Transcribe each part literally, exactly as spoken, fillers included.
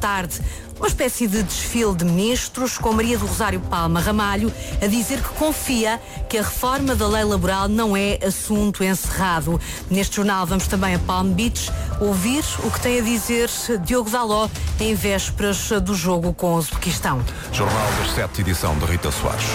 tarde. Uma espécie de desfile de ministros com Maria do Rosário Palma Ramalho a dizer que confia que a reforma da lei laboral não é assunto encerrado. Neste jornal vamos também a Palm Beach ouvir o que tem a dizer Diogo Dalot em vésperas do jogo com o Uzbequistão. Jornal das sete, edição de Rita Soares.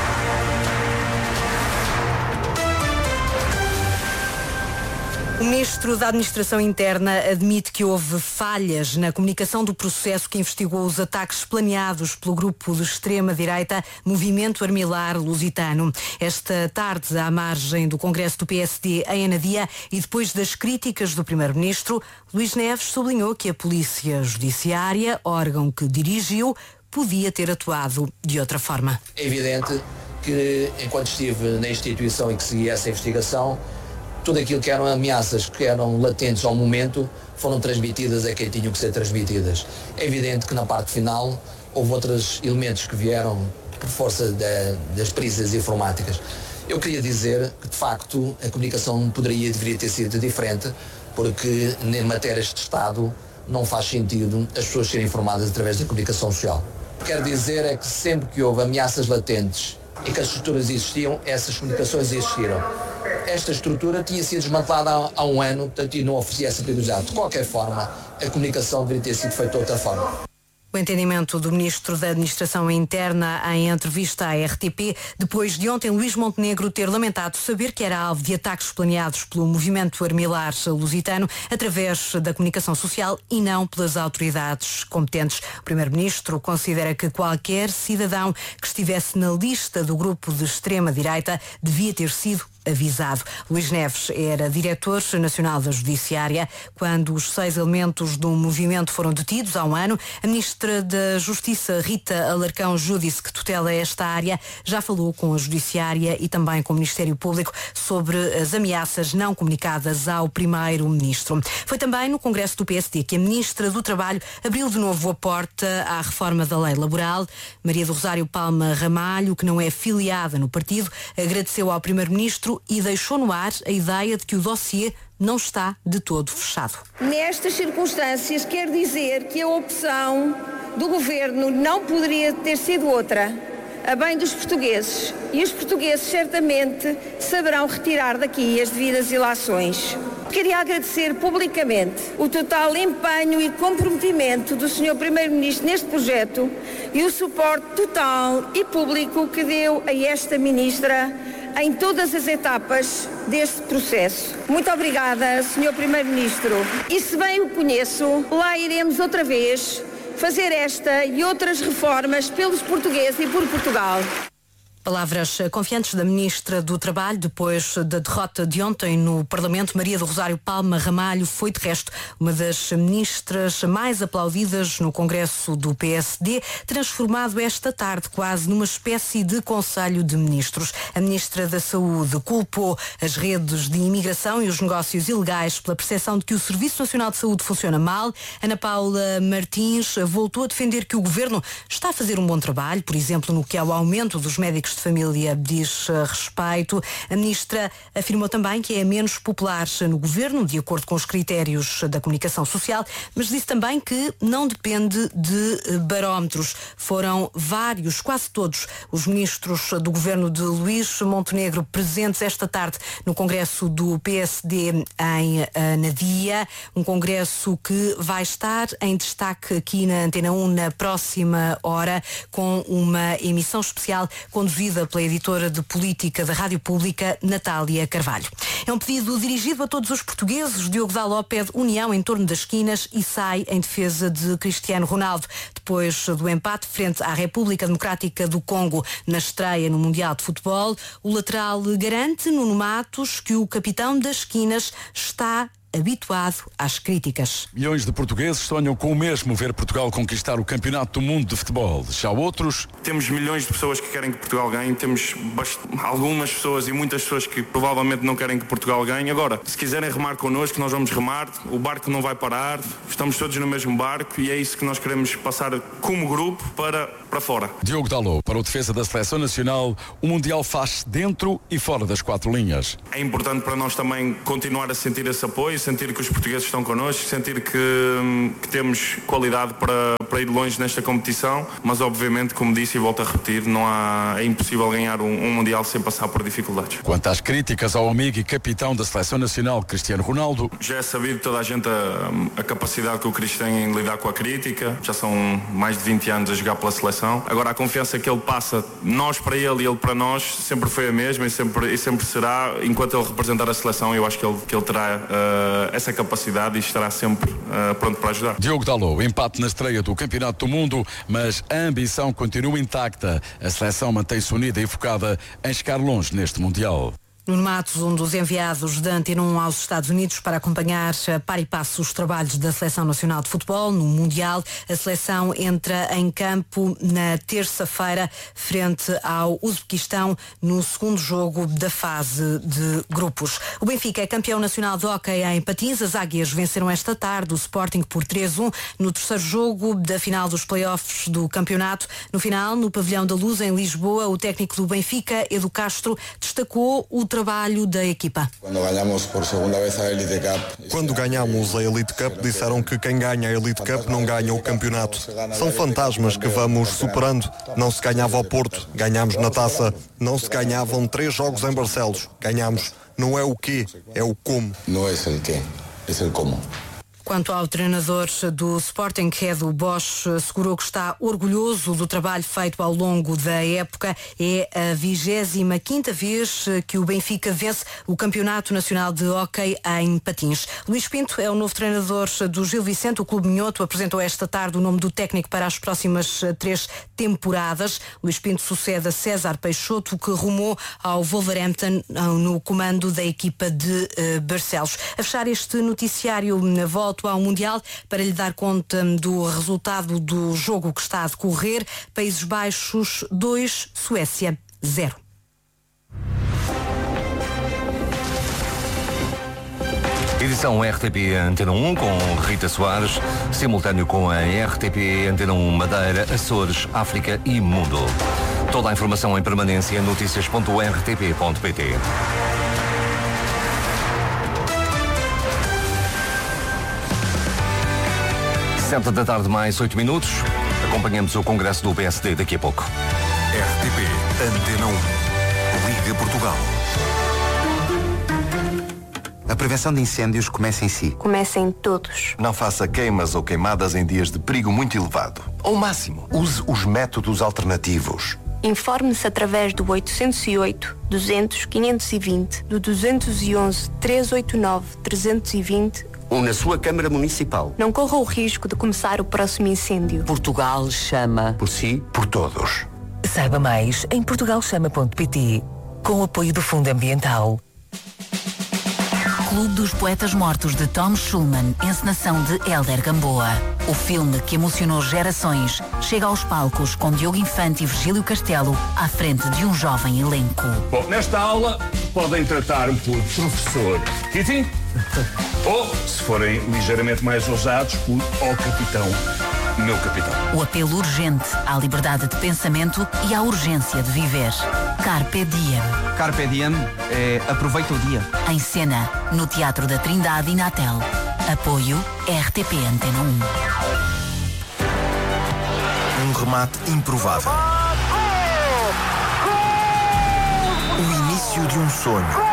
O Ministro da Administração Interna admite que houve falhas na comunicação do processo que investigou os ataques planeados pelo grupo de extrema-direita Movimento Armilar Lusitano. Esta tarde, à margem do Congresso do P S D em Anadia e depois das críticas do Primeiro-Ministro, Luís Neves sublinhou que a Polícia Judiciária, órgão que dirigiu, podia ter atuado de outra forma. É evidente que, enquanto estive na instituição e que segui essa investigação, tudo aquilo que eram ameaças que eram latentes ao momento foram transmitidas a quem tinham que ser transmitidas. É evidente que na parte final houve outros elementos que vieram por força da, das perícias informáticas. Eu queria dizer que de facto a comunicação poderia e deveria ter sido diferente, porque em matérias de Estado não faz sentido as pessoas serem informadas através da comunicação social. O que quero dizer é que sempre que houve ameaças latentes e que as estruturas existiam, essas comunicações existiram. Esta estrutura tinha sido desmantelada há, há um ano, portanto, e não oferecia essa prioridade. De qualquer forma, a comunicação deveria ter sido feita de outra forma. O entendimento do Ministro da Administração Interna em entrevista à R T P, depois de ontem Luís Montenegro ter lamentado saber que era alvo de ataques planeados pelo Movimento Armilar Lusitano através da comunicação social e não pelas autoridades competentes. O Primeiro-Ministro considera que qualquer cidadão que estivesse na lista do grupo de extrema-direita devia ter sido avisado. Luís Neves era diretor nacional da Judiciária quando os seis elementos do movimento foram detidos há um ano. A ministra da Justiça, Rita Alarcão Júdice, que tutela esta área, já falou com a Judiciária e também com o Ministério Público sobre as ameaças não comunicadas ao primeiro-ministro. Foi também no Congresso do P S D que a ministra do Trabalho abriu de novo a porta à reforma da lei laboral. Maria do Rosário Palma Ramalho, que não é filiada no partido, agradeceu ao primeiro-ministro e deixou no ar a ideia de que o dossiê não está de todo fechado. Nestas circunstâncias, quer dizer que a opção do Governo não poderia ter sido outra, a bem dos portugueses. E os portugueses certamente saberão retirar daqui as devidas ilações. Queria agradecer publicamente o total empenho e comprometimento do senhor Primeiro-Ministro neste projeto e o suporte total e público que deu a esta Ministra em todas as etapas deste processo. Muito obrigada, senhor Primeiro-Ministro. E se bem o conheço, lá iremos outra vez fazer esta e outras reformas pelos portugueses e por Portugal. Palavras confiantes da Ministra do Trabalho depois da derrota de ontem no Parlamento. Maria do Rosário Palma Ramalho foi, de resto, uma das ministras mais aplaudidas no Congresso do P S D, transformado esta tarde quase numa espécie de Conselho de Ministros. A Ministra da Saúde culpou as redes de imigração e os negócios ilegais pela percepção de que o Serviço Nacional de Saúde funciona mal. Ana Paula Martins voltou a defender que o Governo está a fazer um bom trabalho, por exemplo, no que é o aumento dos médicos de família diz respeito. A ministra afirmou também que é menos popular no governo, de acordo com os critérios da comunicação social, mas disse também que não depende de barómetros. Foram vários, quase todos, os ministros do governo de Luís Montenegro presentes esta tarde no Congresso do P S D em Anadia, um congresso que vai estar em destaque aqui na Antena um na próxima hora, com uma emissão especial conduzida pela editora de política da Rádio Pública, Natália Carvalho. É um pedido dirigido a todos os portugueses. Diogo Dalot pede união em torno das esquinas e sai em defesa de Cristiano Ronaldo. Depois do empate frente à República Democrática do Congo na estreia no Mundial de Futebol, o lateral garante, Nuno Matos, que o capitão das esquinas está habituado às críticas. Milhões de portugueses sonham com o mesmo, ver Portugal conquistar o Campeonato do Mundo de Futebol. Já outros... Temos milhões de pessoas que querem que Portugal ganhe, temos bast... algumas pessoas e muitas pessoas que provavelmente não querem que Portugal ganhe. Agora, se quiserem remar connosco, nós vamos remar, o barco não vai parar, estamos todos no mesmo barco e é isso que nós queremos passar como grupo para, para fora. Diogo Dalot, para o defesa da Seleção Nacional, o Mundial faz dentro e fora das quatro linhas. É importante para nós também continuar a sentir esse apoio, sentir que os portugueses estão connosco, sentir que, que temos qualidade para, para ir longe nesta competição, mas obviamente, como disse e volto a repetir, não há, é impossível ganhar um, um Mundial sem passar por dificuldades. Quanto às críticas ao amigo e capitão da Seleção Nacional, Cristiano Ronaldo, já é sabido toda a gente a, a capacidade que o Cris tem em lidar com a crítica, já são mais de vinte anos a jogar pela seleção. Agora a confiança que ele passa, nós para ele e ele para nós, sempre foi a mesma e sempre, e sempre será, enquanto ele representar a seleção, eu acho que ele, que ele terá uh, essa capacidade e estará sempre uh, pronto para ajudar. Diogo Dalot, empate na estreia do Campeonato do Mundo, mas a ambição continua intacta. A seleção mantém-se unida e focada em chegar longe neste Mundial. Nuno Matos, um dos enviados da Antena um aos Estados Unidos para acompanhar a par e passo os trabalhos da Seleção Nacional de Futebol no Mundial. A seleção entra em campo na terça-feira frente ao Uzbequistão no segundo jogo da fase de grupos. O Benfica é campeão nacional de hóquei em patins. As águias venceram esta tarde o Sporting por três a um no terceiro jogo da final dos play-offs do campeonato. No final, no Pavilhão da Luz, em Lisboa, o técnico do Benfica, Edu Castro, destacou o trabalho da equipa. Quando ganhamos por segunda vez a Elite Cup. Quando ganhamos a Elite Cup, disseram que quem ganha a Elite Cup não ganha o campeonato. São fantasmas que vamos superando. Não se ganhava ao Porto, ganhamos na Taça. Não se ganhavam três jogos em Barcelos, ganhamos. Não é o quê, é o como. Não é o quê, é o como. Quanto ao treinador do Sporting, Edu Bosch, assegurou que está orgulhoso do trabalho feito ao longo da época. É a vigésima quinta vez que o Benfica vence o Campeonato Nacional de Hóquei em patins. Luís Pinto é o novo treinador do Gil Vicente. O Clube Minhoto apresentou esta tarde o nome do técnico para as próximas três temporadas. Luís Pinto sucede a César Peixoto, que rumou ao Wolverhampton no comando da equipa de uh, Barcelos. A fechar este noticiário, na volta ao Mundial, para lhe dar conta do resultado do jogo que está a decorrer: Países Baixos dois, Suécia zero. Edição R T P Antena um com Rita Soares, simultâneo com a R T P Antena um Madeira, Açores, África e Mundo. Toda a informação em permanência em notícias ponto r t p ponto p t. Sete da tarde, mais oito minutos. Acompanhamos o Congresso do P S D daqui a pouco. R T P Antena um. Liga Portugal. A prevenção de incêndios começa em si. Começa em todos. Não faça queimas ou queimadas em dias de perigo muito elevado. Ao máximo, use os métodos alternativos. Informe-se através do oitocentos e oito, duzentos, quinhentos e vinte, do duzentos e onze, trezentos e oitenta e nove, trezentos e vinte ou na sua Câmara Municipal. Não corra o risco de começar o próximo incêndio. Portugal chama. Por si, por todos. Saiba mais em portugal chama ponto p t, com o apoio do Fundo Ambiental. Clube dos Poetas Mortos de Tom Schulman, encenação de Hélder Gamboa. O filme que emocionou gerações chega aos palcos com Diogo Infante e Virgílio Castelo à frente de um jovem elenco. Bom, nesta aula podem tratar-me por professor Kitty ou, se forem ligeiramente mais ousados, por ó capitão, meu capitão. O apelo urgente à liberdade de pensamento e à urgência de viver. Carpe Diem. Carpe Diem é aproveita o dia. Em cena, no Teatro da Trindade e na Tel. Apoio R T P Antena um. Um remate improvável. O início de um sonho.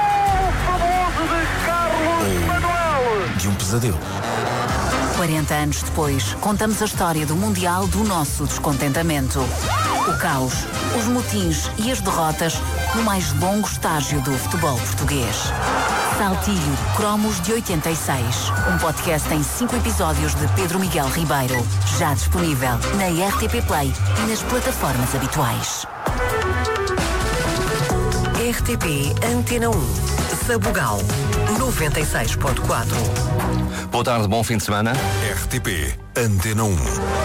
Ou de um pesadelo. quarenta anos depois, contamos a história do Mundial do nosso descontentamento. O caos, os motins e as derrotas no mais longo estágio do futebol português. Saltilho, Cromos de oitenta e seis. Um podcast em cinco episódios de Pedro Miguel Ribeiro. Já disponível na R T P Play e nas plataformas habituais. R T P Antena um. Sabugal, noventa e seis ponto quatro. Boa tarde, bom fim de semana. R T P Antena um.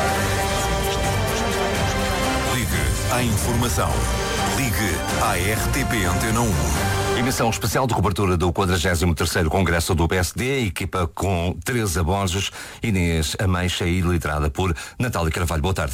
Ligue à informação. Ligue à R T P Antena um. Emissão especial de cobertura do quadragésimo terceiro Congresso do P S D, equipa com Teresa Borges, Inês Ameixa e liderada por Natália Carvalho. Boa tarde.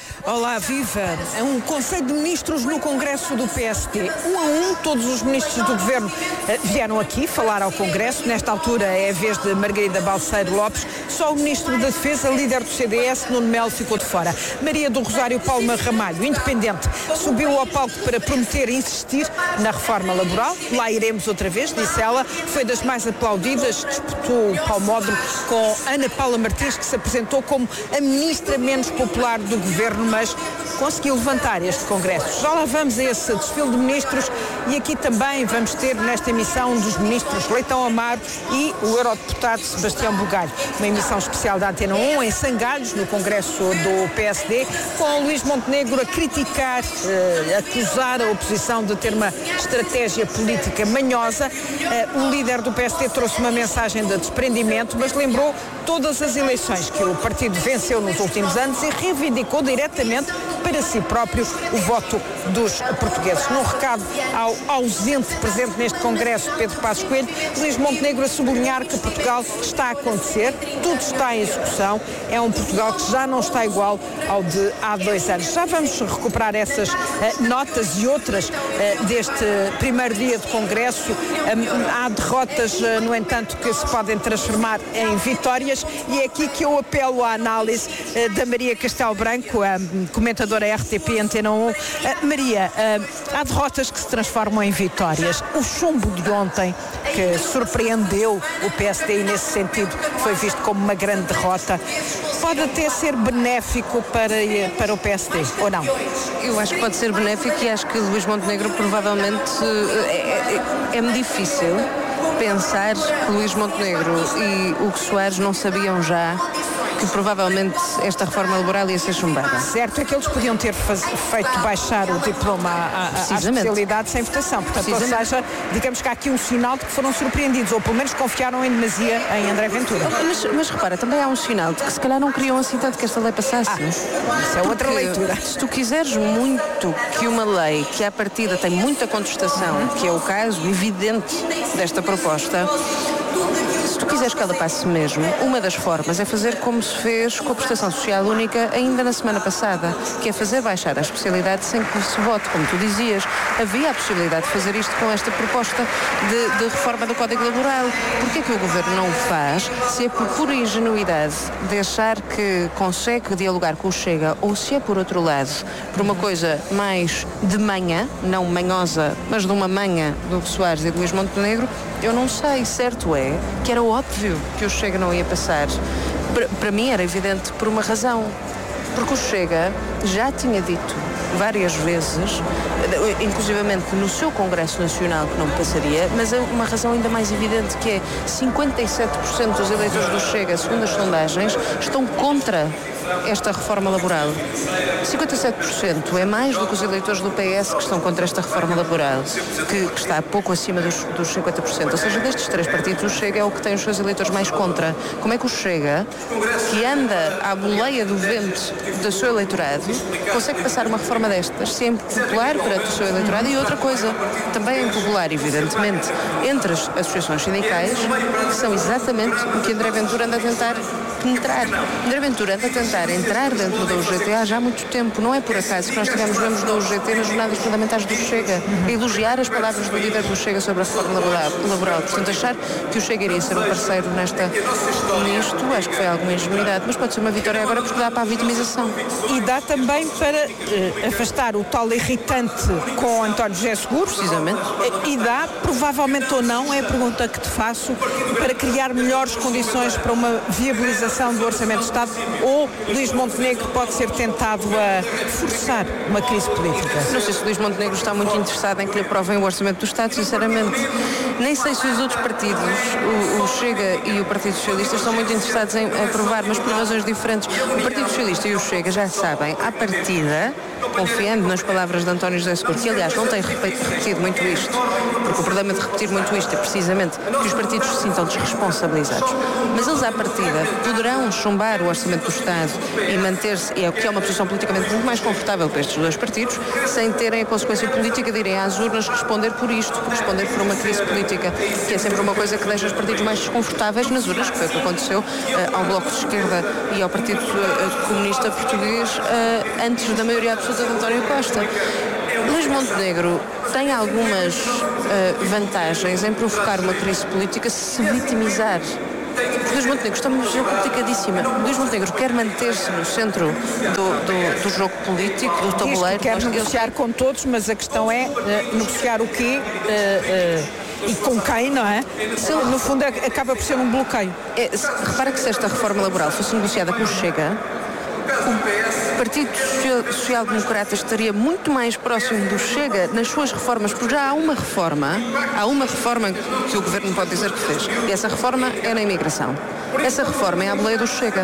Olá, viva! É um Conselho de Ministros no Congresso do P S D. Um a um, todos os ministros do Governo eh, vieram aqui falar ao Congresso. Nesta altura é a vez de Margarida Balseiro Lopes. Só o Ministro da Defesa, líder do C D S, Nuno Melo, ficou de fora. Maria do Rosário Palma Ramalho, independente, subiu ao palco para prometer e insistir na reforma laboral. Lá iremos outra vez, disse ela. Foi das mais aplaudidas, disputou o palmódromo com Ana Paula Martins, que se apresentou como a ministra menos popular do Governo, mas conseguiu levantar este Congresso. Já lá vamos a esse desfile de ministros e aqui também vamos ter nesta emissão um dos ministros Leitão Amaro e o eurodeputado Sebastião Bugalho. Uma emissão especial da Antena um em Sangalhos, no Congresso do P S D, com Luís Montenegro a criticar, eh, acusar a oposição de ter uma estratégia política manhosa. Eh, o líder do P S D trouxe uma mensagem de desprendimento, mas lembrou todas as eleições que o partido venceu nos últimos anos e reivindicou diretamente para si próprio o voto dos portugueses. Num recado ao ausente presente neste Congresso, Pedro Passos Coelho, Luís Montenegro a sublinhar que Portugal está a acontecer, tudo está em execução, é um Portugal que já não está igual ao de há dois anos. Já vamos recuperar essas uh, notas e outras uh, deste primeiro dia de Congresso. Um, há derrotas, uh, no entanto, que se podem transformar em vitórias e é aqui que eu apelo à análise uh, da Maria Castelo Branco, a um, comentadora R T P Antena um. Uh, Maria, uh, há derrotas que se transformam em vitórias. O chumbo de ontem, que surpreendeu o P S D e nesse sentido foi visto como uma grande derrota, pode até ser benéfico para, para o P S D, ou não? Eu acho que pode ser benéfico e acho que Luís Montenegro provavelmente é, é, é-me difícil pensar que Luís Montenegro e Hugo Soares não sabiam já que provavelmente esta reforma laboral ia ser chumbada. Certo, é que eles podiam ter faz, feito baixar o diploma à, à especialidade sem votação. Portanto, ou seja, digamos que há aqui um sinal de que foram surpreendidos, ou pelo menos confiaram em demasia em André Ventura. Mas, mas repara, também há um sinal de que se calhar não queriam assim tanto que esta lei passasse. Ah, isso é outra leitura. Se tu quiseres muito que uma lei que à partida tem muita contestação, uhum. que é o caso evidente desta proposta, se tu quiseres que ela passe mesmo, uma das formas é fazer como se fez com a prestação social única ainda na semana passada, que é fazer baixar a especialidade sem que se vote, como tu dizias. Havia a possibilidade de fazer isto com esta proposta de, de reforma do Código Laboral. Porquê é que o Governo não o faz? Se é por pura ingenuidade de achar que consegue dialogar com o Chega, ou se é por outro lado, por uma coisa mais de manha, não manhosa, mas de uma manha do Hugo Soares e do Luís Montenegro, eu não sei. Certo é que era óbvio que o Chega não ia passar. Para, para mim era evidente por uma razão. Porque o Chega já tinha dito várias vezes, inclusivamente no seu Congresso Nacional, que não passaria, mas é uma razão ainda mais evidente, que é cinquenta e sete por cento dos eleitores do Chega, segundo as sondagens, estão contra esta reforma laboral. cinquenta e sete por cento é mais do que os eleitores do P S que estão contra esta reforma laboral, que, que está pouco acima dos, dos cinquenta por cento. Ou seja, destes três partidos, o Chega é o que tem os seus eleitores mais contra. Como é que o Chega, que anda à boleia do vento do seu eleitorado, consegue passar uma reforma destas, se é impopular para o seu eleitorado? E outra coisa, também é impopular, evidentemente, entre as associações sindicais, que são exatamente o que André Ventura anda a tentar penetrar. André Ventura anda a tentar entrar dentro da U G T há já muito tempo. Não é por acaso que nós tivemos membros da U G T nas jornadas parlamentares do Chega, a elogiar as palavras do líder do Chega sobre a reforma laboral. laboral. Portanto, achar que o Chega iria ser um parceiro nesta, nisto, acho que foi alguma ingenuidade, mas pode ser uma vitória agora porque dá para a vitimização. E dá também para eh, afastar o tal irritante com António José Seguro. Precisamente. E dá, provavelmente ou não, é a pergunta que te faço, para criar melhores condições para uma viabilização do Orçamento do Estado, ou Luís Montenegro pode ser tentado a forçar uma crise política? Não sei se Luís Montenegro está muito interessado em que lhe aprovem o Orçamento do Estado, sinceramente. Nem sei se os outros partidos, o, o Chega e o Partido Socialista, estão muito interessados em aprovar, mas por razões diferentes. O Partido Socialista e o Chega já sabem, à partida, confiando nas palavras de António José Seguro, que aliás não tem repetido muito isto, porque o problema de repetir muito isto é precisamente que os partidos se sintam desresponsabilizados. Mas eles, à partida, poderão poderão chumbar o Orçamento do Estado e manter-se, é o que é uma posição politicamente muito mais confortável para estes dois partidos, sem terem a consequência política de irem às urnas responder por isto, por responder por uma crise política, que é sempre uma coisa que deixa os partidos mais desconfortáveis nas urnas, que foi o que aconteceu uh, ao Bloco de Esquerda e ao Partido uh, Comunista Português uh, antes da maioria absoluta de António Costa. Luís Montenegro tem algumas uh, vantagens em provocar uma crise política se se vitimizar. Luís Montenegro está numa posição complicadíssima. Luís Montenegro quer manter-se no centro do, do, do jogo político, do tabuleiro. Diz que quer negociar ele... com todos, mas a questão é uh, negociar o quê uh, uh, e com quem, não é? Se, no fundo acaba por ser um bloqueio. É, se, repara que se esta reforma laboral fosse negociada com o Chega, o Partido Social Democrata estaria muito mais próximo do Chega nas suas reformas, porque já há uma reforma, há uma reforma que o Governo pode dizer que fez, e essa reforma é na imigração. Essa reforma é a boleia do Chega.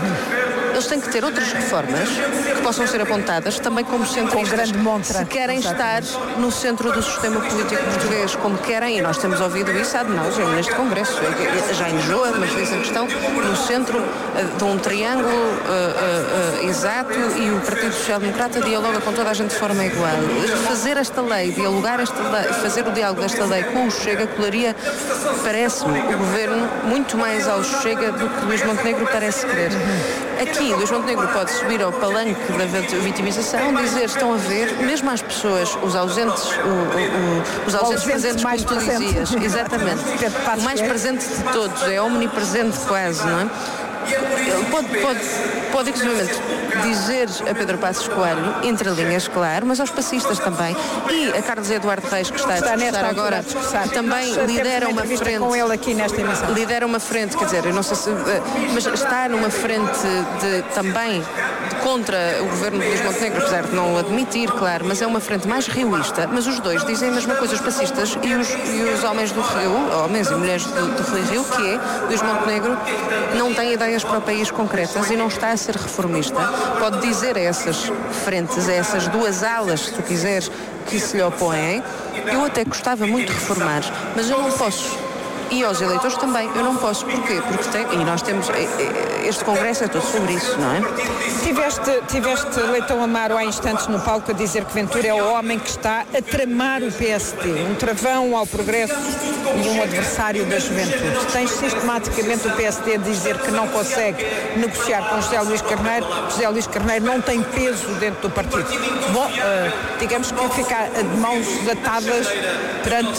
Eles têm que ter outras reformas que possam ser apontadas também como centristas, se querem estar no centro do sistema político português, como querem, e nós temos ouvido isso ad nauseam neste Congresso, já enjoa, mas dizem que estão no centro uh, de um triângulo uh, uh, uh, exato, e o Partido Social Democrata dialoga com toda a gente de forma igual. Fazer esta lei, dialogar esta lei, fazer o diálogo desta lei com o Chega colaria, parece-me, o Governo muito mais ao Chega do que Luís Montenegro parece querer. Aqui, Luís Montenegro pode subir ao palanque da vitimização, dizer, estão a ver, mesmo às pessoas, os ausentes, o, o, o, os ausentes presentes, como tu dizias, exatamente, o mais presente de todos, é omnipresente quase, não é? Ele pode, pode, pode inclusivamente dizer a Pedro Passos Coelho, entre linhas, claro, mas aos passistas também, e a Carlos Eduardo Reis, que está, está a discursar agora, que também lidera uma frente com ele aqui nesta emissão. Lidera uma frente, quer dizer, eu não sei se, mas está numa frente de, também de, contra o governo de Luís Montenegro, apesar de não o admitir, claro, mas é uma frente mais rioísta, mas os dois dizem a mesma coisa, os passistas e os, e os homens do Rio, homens e mulheres do, do Rio, que é, Luís Montenegro não tem ideias para o país concretas e não está a ser reformista. Pode dizer a essas frentes, a essas duas alas, se tu quiseres, que se lhe opõem, eu até gostava muito de reformar, mas eu não posso. E aos eleitores também, eu não posso. Porquê? Porque tem, e nós temos, este Congresso é todo sobre isso, não é? Tiveste, tiveste Leitão Amaro há instantes no palco a dizer que Ventura é o homem que está a tramar o P S D, um travão ao progresso e um adversário da juventude. Tens sistematicamente o P S D a dizer que não consegue negociar com José Luís Carneiro. José Luís Carneiro não tem peso dentro do partido. Bom, uh, digamos que fica de mãos atadas perante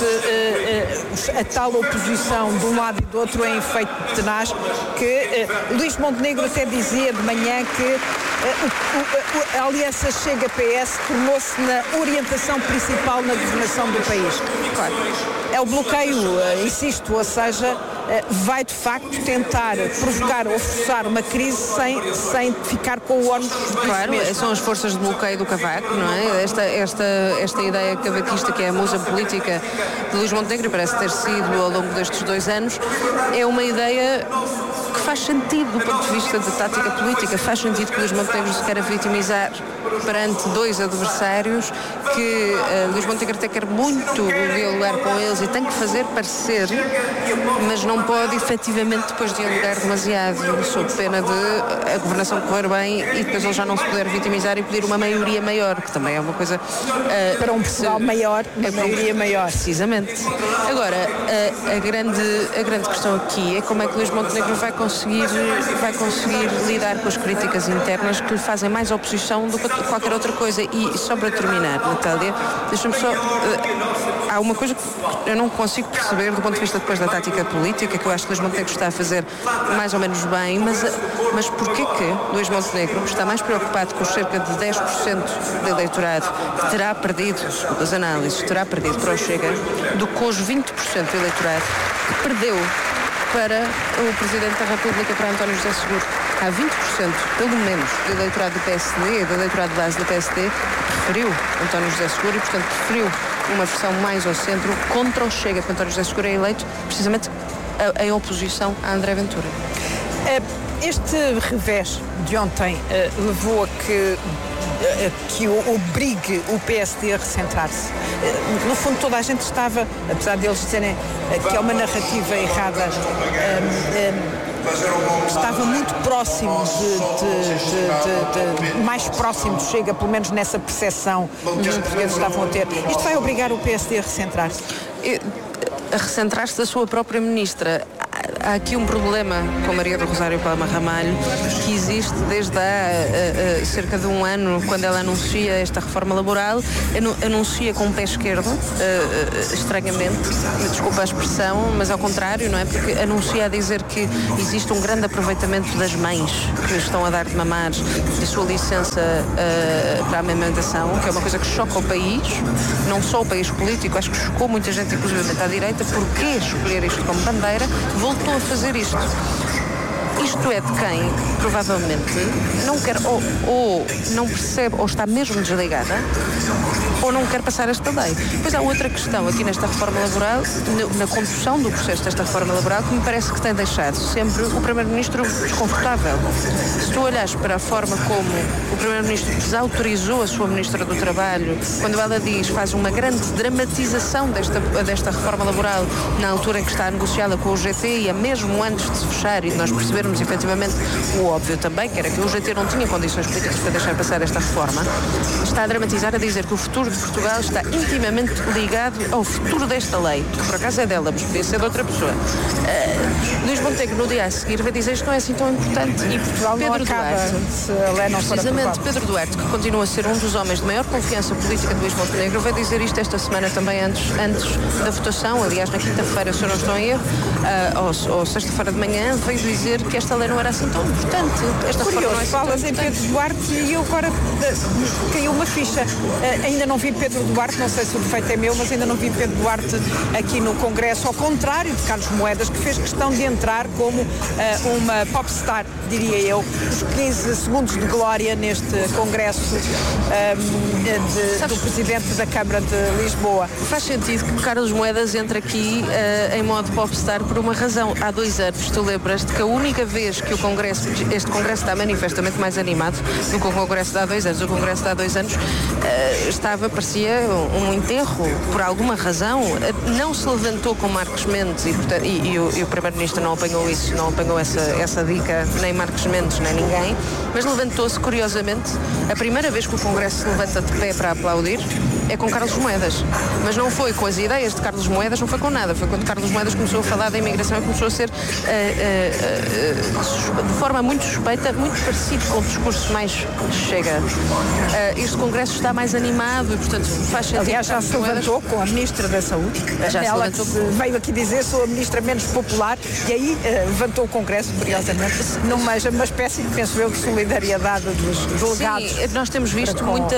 uh, uh, a tal oposição de um lado e do outro em efeito tenaz, que uh, Luís Montenegro até dizia de manhã que uh, o, o, a aliança Chega-P S tornou-se na orientação principal na governação do país. Claro, é o bloqueio, uh, insisto, ou seja, uh, vai de facto tentar provocar ou forçar uma crise sem, sem ficar com o ónus. Claro, são as forças de bloqueio do Cavaco, não é? Esta, esta, esta ideia cavaquista, que é a musa política de Luís Montenegro, parece ter sido ao longo destes dois anos, é uma ideia que faz sentido do ponto de vista de tática política. Faz sentido que Luís Montenegro se queira vitimizar perante dois adversários, que uh, Luís Montenegro até quer muito dialogar com eles e tem que fazer parecer, mas não pode efetivamente depois dialogar demasiado, sob pena de a governação correr bem e depois ele já não se puder vitimizar e pedir uma maioria maior, que também é uma coisa uh, para um Portugal maior, uma maioria maior. Precisamente. Agora, a, a, grande, a grande questão aqui é como é que Luís Montenegro vai conseguir, vai conseguir lidar com as críticas internas que lhe fazem mais oposição do que qualquer outra coisa. E só para terminar, Natália, deixa-me só... Uh, há uma coisa que eu não consigo perceber do ponto de vista depois da tática política, que eu acho que Luís Montenegro está a fazer mais ou menos bem, mas, mas porquê que Luís Montenegro está mais preocupado com os cerca de dez por cento do eleitorado que terá perdido, segundo as análises, terá perdido para o Chega, do que com os vinte por cento do eleitorado que perdeu para o Presidente da República, para António José Seguro. Há vinte por cento, pelo menos, do eleitorado do P S D, do eleitorado de base do P S D, que preferiu António José Seguro e, portanto, preferiu uma versão mais ao centro contra o Chega, porque António José Seguro é eleito precisamente em oposição a André Ventura. Este revés de ontem levou a que que obrigue o P S D a recentrar-se. No fundo, toda a gente estava, apesar deles dizerem que é uma narrativa errada, um, um, estava muito próximo de, de, de, de, de mais próximo do Chega, pelo menos nessa percepção que os portugueses estavam a ter. Isto vai obrigar o P S D a recentrar-se? A recentrar-se da sua própria ministra. Há aqui um problema com Maria do Rosário Palma Ramalho que existe desde há uh, uh, cerca de um ano, quando ela anuncia esta reforma laboral, anu anuncia com o pé esquerdo, uh, uh, estranhamente, desculpa a expressão, mas ao contrário, não é? Porque anuncia a dizer que existe um grande aproveitamento das mães que estão a dar de mamar da sua licença uh, para a amamentação, que é uma coisa que choca o país, não só o país político, acho que chocou muita gente, inclusive à direita. Porquê escolher isto como bandeira? Voltou a fazer isto. Isto é de quem, provavelmente, não quer, ou, ou não percebe, ou está mesmo desligada, ou não quer passar esta lei. Depois há outra questão aqui nesta reforma laboral, na condução do processo desta reforma laboral, que me parece que tem deixado sempre o Primeiro-Ministro desconfortável. Se tu olhas para a forma como o Primeiro-Ministro desautorizou a sua Ministra do Trabalho, quando ela diz, faz uma grande dramatização desta, desta reforma laboral, na altura em que está negociada com o U G T, e é mesmo antes de se fechar e de nós percebermos efetivamente o óbvio também, que era que o U G T não tinha condições políticas para deixar passar esta reforma, está a dramatizar, a dizer que o futuro de Portugal está intimamente ligado ao futuro desta lei, que por acaso é dela, mas podia ser de outra pessoa. Uh, Luís Montenegro, no dia a seguir, vai dizer que isto não é assim tão importante. E Portugal não Pedro acaba Duarte, se a lei não for precisamente aprovada. Pedro Duarte, que continua a ser um dos homens de maior confiança política de Luís Montenegro, vai dizer isto esta semana também antes, antes da votação, aliás na quinta-feira, se eu não estou em erro, uh, ou, ou sexta-feira de manhã, veio dizer que esta lei não era assim tão importante. Esta Curioso, não é assim falas em Pedro Duarte e eu agora uh, caiu uma ficha. Uh, ainda não vi Pedro Duarte, não sei se o defeito é meu, mas ainda não vi Pedro Duarte aqui no Congresso, ao contrário de Carlos Moedas, que fez questão de entrar como uh, uma popstar, diria eu, os quinze segundos de glória neste Congresso um, de, do Presidente da Câmara de Lisboa. Faz sentido que Carlos Moedas entre aqui uh, em modo popstar por uma razão. Há dois anos, tu lembras-te que a única vez que o Congresso, este Congresso está manifestamente mais animado do que o Congresso de há dois anos. O Congresso de há dois anos uh, estava, parecia um, um enterro, por alguma razão. Uh, não se levantou com Marcos Mendes e, portanto, e, e, o, e o Primeiro-Ministro não apanhou isso, não apanhou essa, essa dica, nem Marcos Mendes, nem ninguém, mas levantou-se, curiosamente, a primeira vez que o Congresso se levanta de pé para aplaudir é com Carlos Moedas. Mas não foi com as ideias de Carlos Moedas, não foi com nada. Foi quando Carlos Moedas começou a falar da imigração e começou a ser uh, uh, uh, de forma muito suspeita, muito parecido com o discurso mais chega. Uh, este Congresso está mais animado e, portanto, faz sentido. Aliás, já se levantou com a Ministra da Saúde. Já Ela se levantou que veio aqui dizer sou a Ministra menos popular e aí uh, levantou o Congresso, curiosamente, numa uma espécie, penso eu, de solidariedade dos delegados. Sim, nós temos visto muita...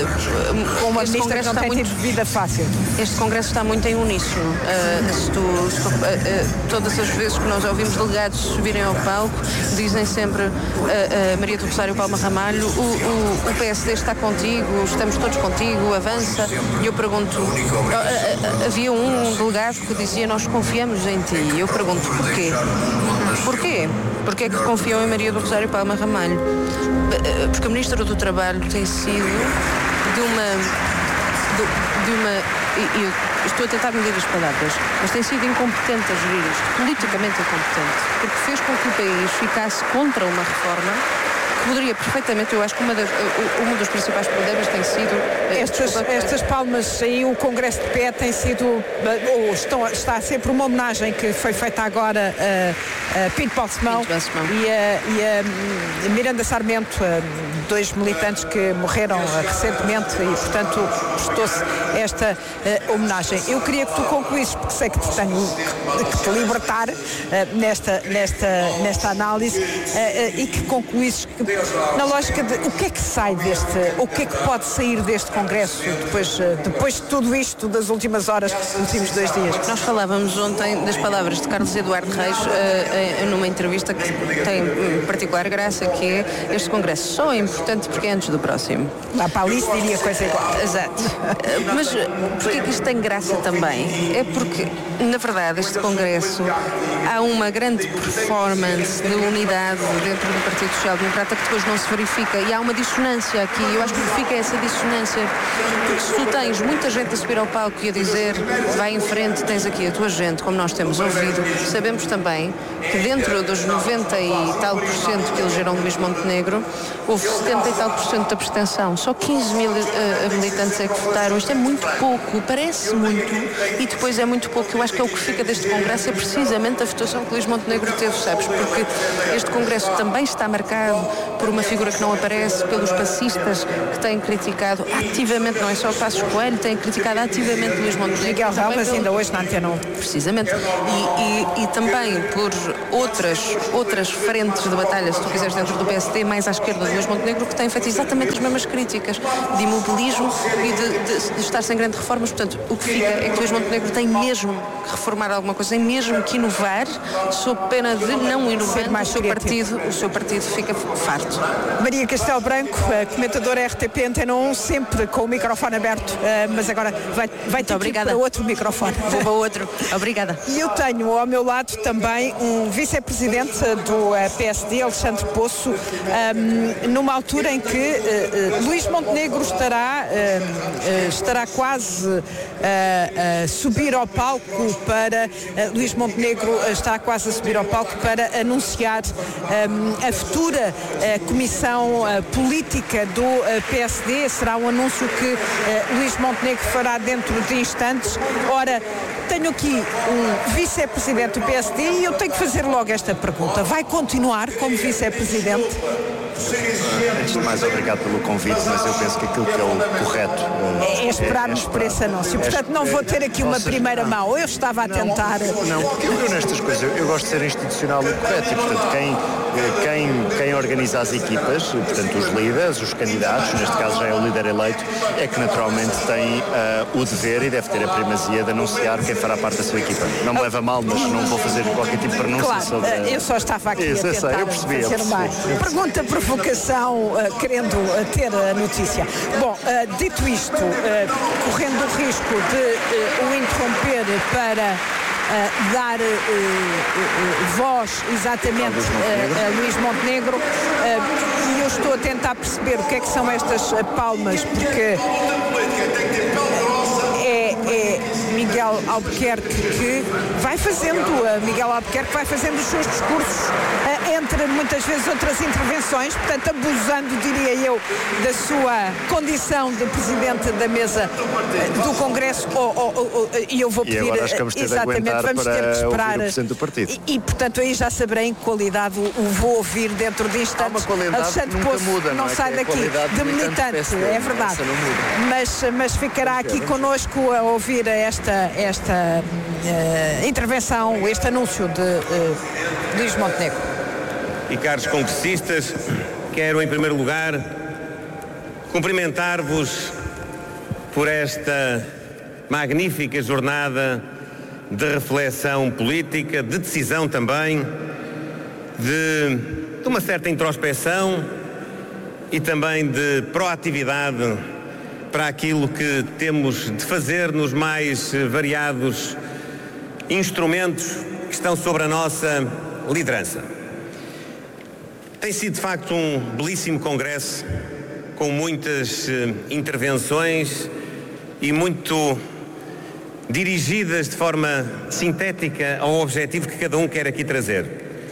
Uh, com uma Ministra que não tem muito, tido vida fácil. Este Congresso está muito em uníssono. Uh, se tu, se tu, uh, uh, todas as vezes que nós ouvimos delegados subirem ao palco, dizem sempre uh, uh, Maria do Rosário Palma Ramalho, o, o, o P S D está contigo, estamos todos contigo, avança. E eu pergunto, uh, uh, havia um delegado que dizia nós confiamos em ti. E eu pergunto, porquê? Porquê? Porquê é que confiam em Maria do Rosário Palma Ramalho? Uh, porque a Ministra do Trabalho tem sido de uma... De, de uma e, e estou a tentar medir as palavras, mas tem sido incompetente a gerir isto, politicamente incompetente, porque fez com que o país ficasse contra uma reforma que poderia perfeitamente, eu acho que uma das, um dos principais problemas tem sido... Estas, estas palmas aí, o Congresso de Pé tem sido, ou estão, está sempre uma homenagem que foi feita agora a, a Pinto Balsemão e a, e a Miranda Sarmento, dois militantes que morreram recentemente e, portanto, prestou-se esta uh, homenagem. Eu queria que tu concluísses, porque sei que te tenho que te libertar uh, nesta, nesta, nesta análise uh, uh, e que concluísses que, na lógica de o que é que sai deste, o que é que pode sair deste Congresso depois, uh, depois de tudo isto, das últimas horas, dos últimos dois dias. Nós falávamos ontem das palavras de Carlos Eduardo Reis uh, numa entrevista que tem particular graça, que é este Congresso só é importante porque é antes do próximo. Lá para ali se diria coisa igual. Exato. Mas porquê é que isto tem graça também? É porque, na verdade, este Congresso há uma grande performance de unidade dentro do Partido Social Democrata que depois não se verifica. E há uma dissonância aqui. Eu acho que fica essa dissonância. Porque se tu tens muita gente a subir ao palco e a dizer vai em frente, tens aqui a tua gente, como nós temos ouvido, sabemos também que dentro dos noventa e tal por cento que elegeram Luís Montenegro, houve setenta e tal por cento de abstenção. Só quinze mil uh, militantes é que votaram. Isto é muito pouco, parece muito, e depois é muito pouco. Eu acho que é o que fica deste Congresso, é precisamente a votação que Luís Montenegro teve, sabes? Porque este Congresso também está marcado por uma figura que não aparece, pelos passistas que têm criticado ativamente, não é só Passos Coelho, têm criticado ativamente Luís Montenegro. Miguel Relvas, pelo... ainda hoje na Antena um. Precisamente. E, e, e também por outras, outras frentes de batalha, se tu quiseres, dentro do P S D, mais à esquerda de Luís Montenegro, que têm feito exatamente as mesmas críticas de imobilismo e de, de, de estar sem grandes reformas. Portanto, o que fica é que Luís Montenegro tem mesmo que reformar alguma coisa, tem mesmo que inovar, sob pena de não inovar, o seu partido, o seu partido fica farto. Maria Castelo Branco, comentadora R T P Antena um, sempre com o microfone aberto, mas agora vai, vai ter que ir para outro microfone. Vou para outro. Obrigada. E eu tenho ao meu lado também um vice-presidente do P S D, Alexandre Poço, um, numa altura em que uh, uh, Luís Montenegro estará, uh, uh, estará quase uh, a subir ao palco para, uh, Luís Montenegro está quase a subir ao palco para anunciar um, a futura uh, comissão uh, política do uh, P S D. Será um anúncio que uh, Luís Montenegro fará dentro de instantes. Ora, tenho aqui um vice-presidente do P S D e eu tenho que fazer logo esta pergunta. Vai continuar como vice-presidente? Antes de mais, obrigado pelo convite, mas eu penso que aquilo que é o correto é, é esperarmos é, é por esse anúncio. Portanto, não vou ter aqui uma primeira mão. Eu estava a tentar. Não, porque eu, eu nestas coisas, eu, eu gosto de ser institucional e correto. E, portanto, quem, quem, quem organiza as equipas, portanto, os líderes, os candidatos, neste caso já é o líder eleito, é que naturalmente tem uh, o dever e deve ter a primazia de anunciar quem fará parte da sua equipa. Não me leva a mal, mas não vou fazer qualquer tipo de pronúncia claro, sobre. Eu só estava aqui Isso, a tentar sei, eu percebi, fazer eu uma percebi. pergunta provocação, uh, querendo uh, ter a notícia. Bom, uh, dito isto, uh, correndo o risco de uh, o interromper para uh, dar uh, uh, voz exatamente uh, a Luís Montenegro, uh, e eu estou a tentar perceber o que é que são estas uh, palmas, porque é, é Miguel Albuquerque que vai fazendo, uh, Miguel Albuquerque vai fazendo os seus discursos, uh, entre muitas vezes outras intervenções, portanto abusando, diria eu, da sua condição de presidente da mesa uh, do Congresso, oh, oh, oh, oh, e eu vou pedir, e agora acho que vamos ter exatamente, de vamos ter que esperar, o presidente do partido. E, e portanto aí já saberei em que qualidade o, o vou ouvir dentro de instantes. Alexandre Poço muda, não, não é? sai daqui de militante, é verdade, mas, mas ficará aqui connosco a ouvir esta, esta uh, intervenção, este anúncio de uh, Luís Montenegro. E caros congressistas, quero em primeiro lugar cumprimentar-vos por esta magnífica jornada de reflexão política, de decisão também, de, de uma certa introspeção e também de proatividade para aquilo que temos de fazer nos mais variados instrumentos que estão sobre a nossa liderança. Tem sido de facto um belíssimo congresso, com muitas uh, intervenções e muito dirigidas de forma sintética ao objetivo que cada um quer aqui trazer.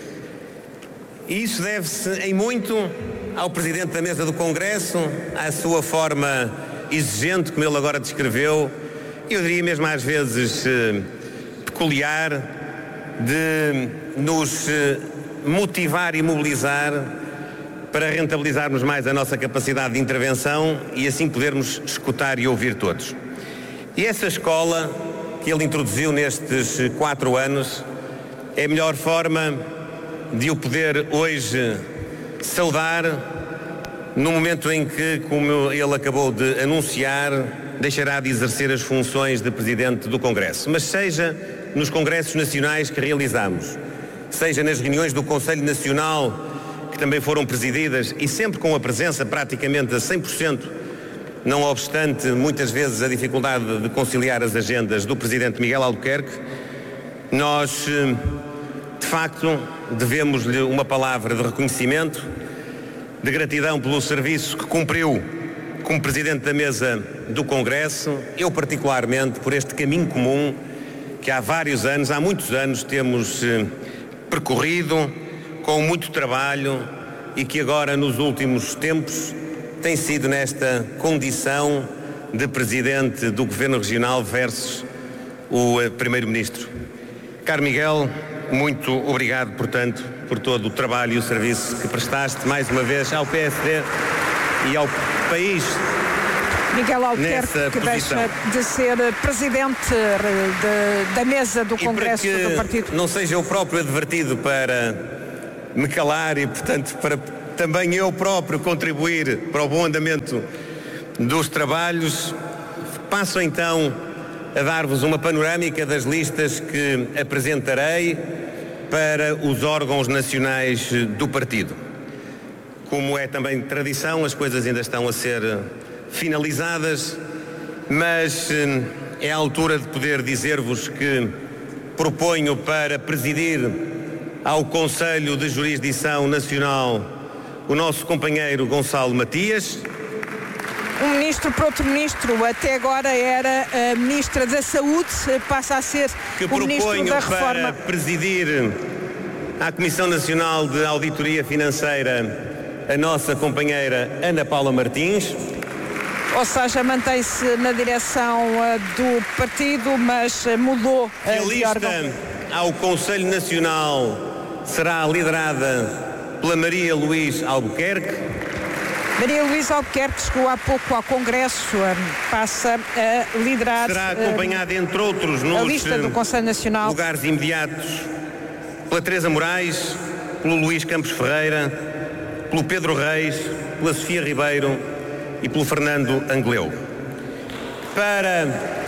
E isso deve-se em muito ao Presidente da Mesa do Congresso, à sua forma exigente, como ele agora descreveu, eu diria mesmo às vezes uh, peculiar, de nos uh, motivar e mobilizar para rentabilizarmos mais a nossa capacidade de intervenção e assim podermos escutar e ouvir todos. E essa escola que ele introduziu nestes quatro anos é a melhor forma de o poder hoje saudar no momento em que, como ele acabou de anunciar, deixará de exercer as funções de Presidente do Congresso. Mas seja nos congressos nacionais que realizamos, seja nas reuniões do Conselho Nacional, que também foram presididas e sempre com a presença praticamente a cem por cento, não obstante muitas vezes a dificuldade de conciliar as agendas do Presidente Miguel Albuquerque, nós, de facto, devemos-lhe uma palavra de reconhecimento de gratidão pelo serviço que cumpriu como Presidente da Mesa do Congresso, eu particularmente por este caminho comum que há vários anos, há muitos anos temos eh, percorrido com muito trabalho e que agora nos últimos tempos tem sido nesta condição de Presidente do Governo Regional versus o eh, Primeiro-Ministro. Caro Miguel, muito obrigado, portanto, por todo o trabalho e o serviço que prestaste mais uma vez ao P S D e ao país. Miguel Albuquerque, que deixa de ser presidente de, da mesa do Congresso e para que do partido. Não seja eu próprio advertido para me calar e, portanto, para também eu próprio contribuir para o bom andamento dos trabalhos, passo então a dar-vos uma panorâmica das listas que apresentarei para os órgãos nacionais do partido. Como é também tradição, as coisas ainda estão a ser finalizadas, mas é a altura de poder dizer-vos que proponho para presidir ao Conselho de Jurisdição Nacional o nosso companheiro Gonçalo Matias. Um ministro para outro ministro, até agora era a Ministra da Saúde, passa a ser que o Ministro da Reforma. Para presidir à Comissão Nacional de Auditoria Financeira a nossa companheira Ana Paula Martins. Ou seja, mantém-se na direção uh, do partido, mas uh, mudou uh, que a lista de ao Conselho Nacional será liderada pela Maria Luís Albuquerque. Maria Luísa Albuquerque chegou há pouco ao Congresso, uh, passa a liderar será acompanhada, uh, entre outros, nos a lista do Conselho Nacional. Lugares imediatos pela Teresa Moraes, pelo Luís Campos Ferreira, pelo Pedro Reis, pela Sofia Ribeiro e pelo Fernando Angleu. Para,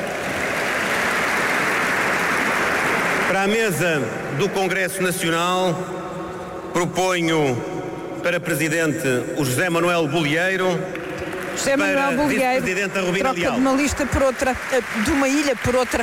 para a mesa do Congresso Nacional, proponho para Presidente o José Manuel Bolieiro, José Manuel Bolieiro Vice-Presidente a Rubina troca Leal. de uma lista por outra, de uma ilha por outra.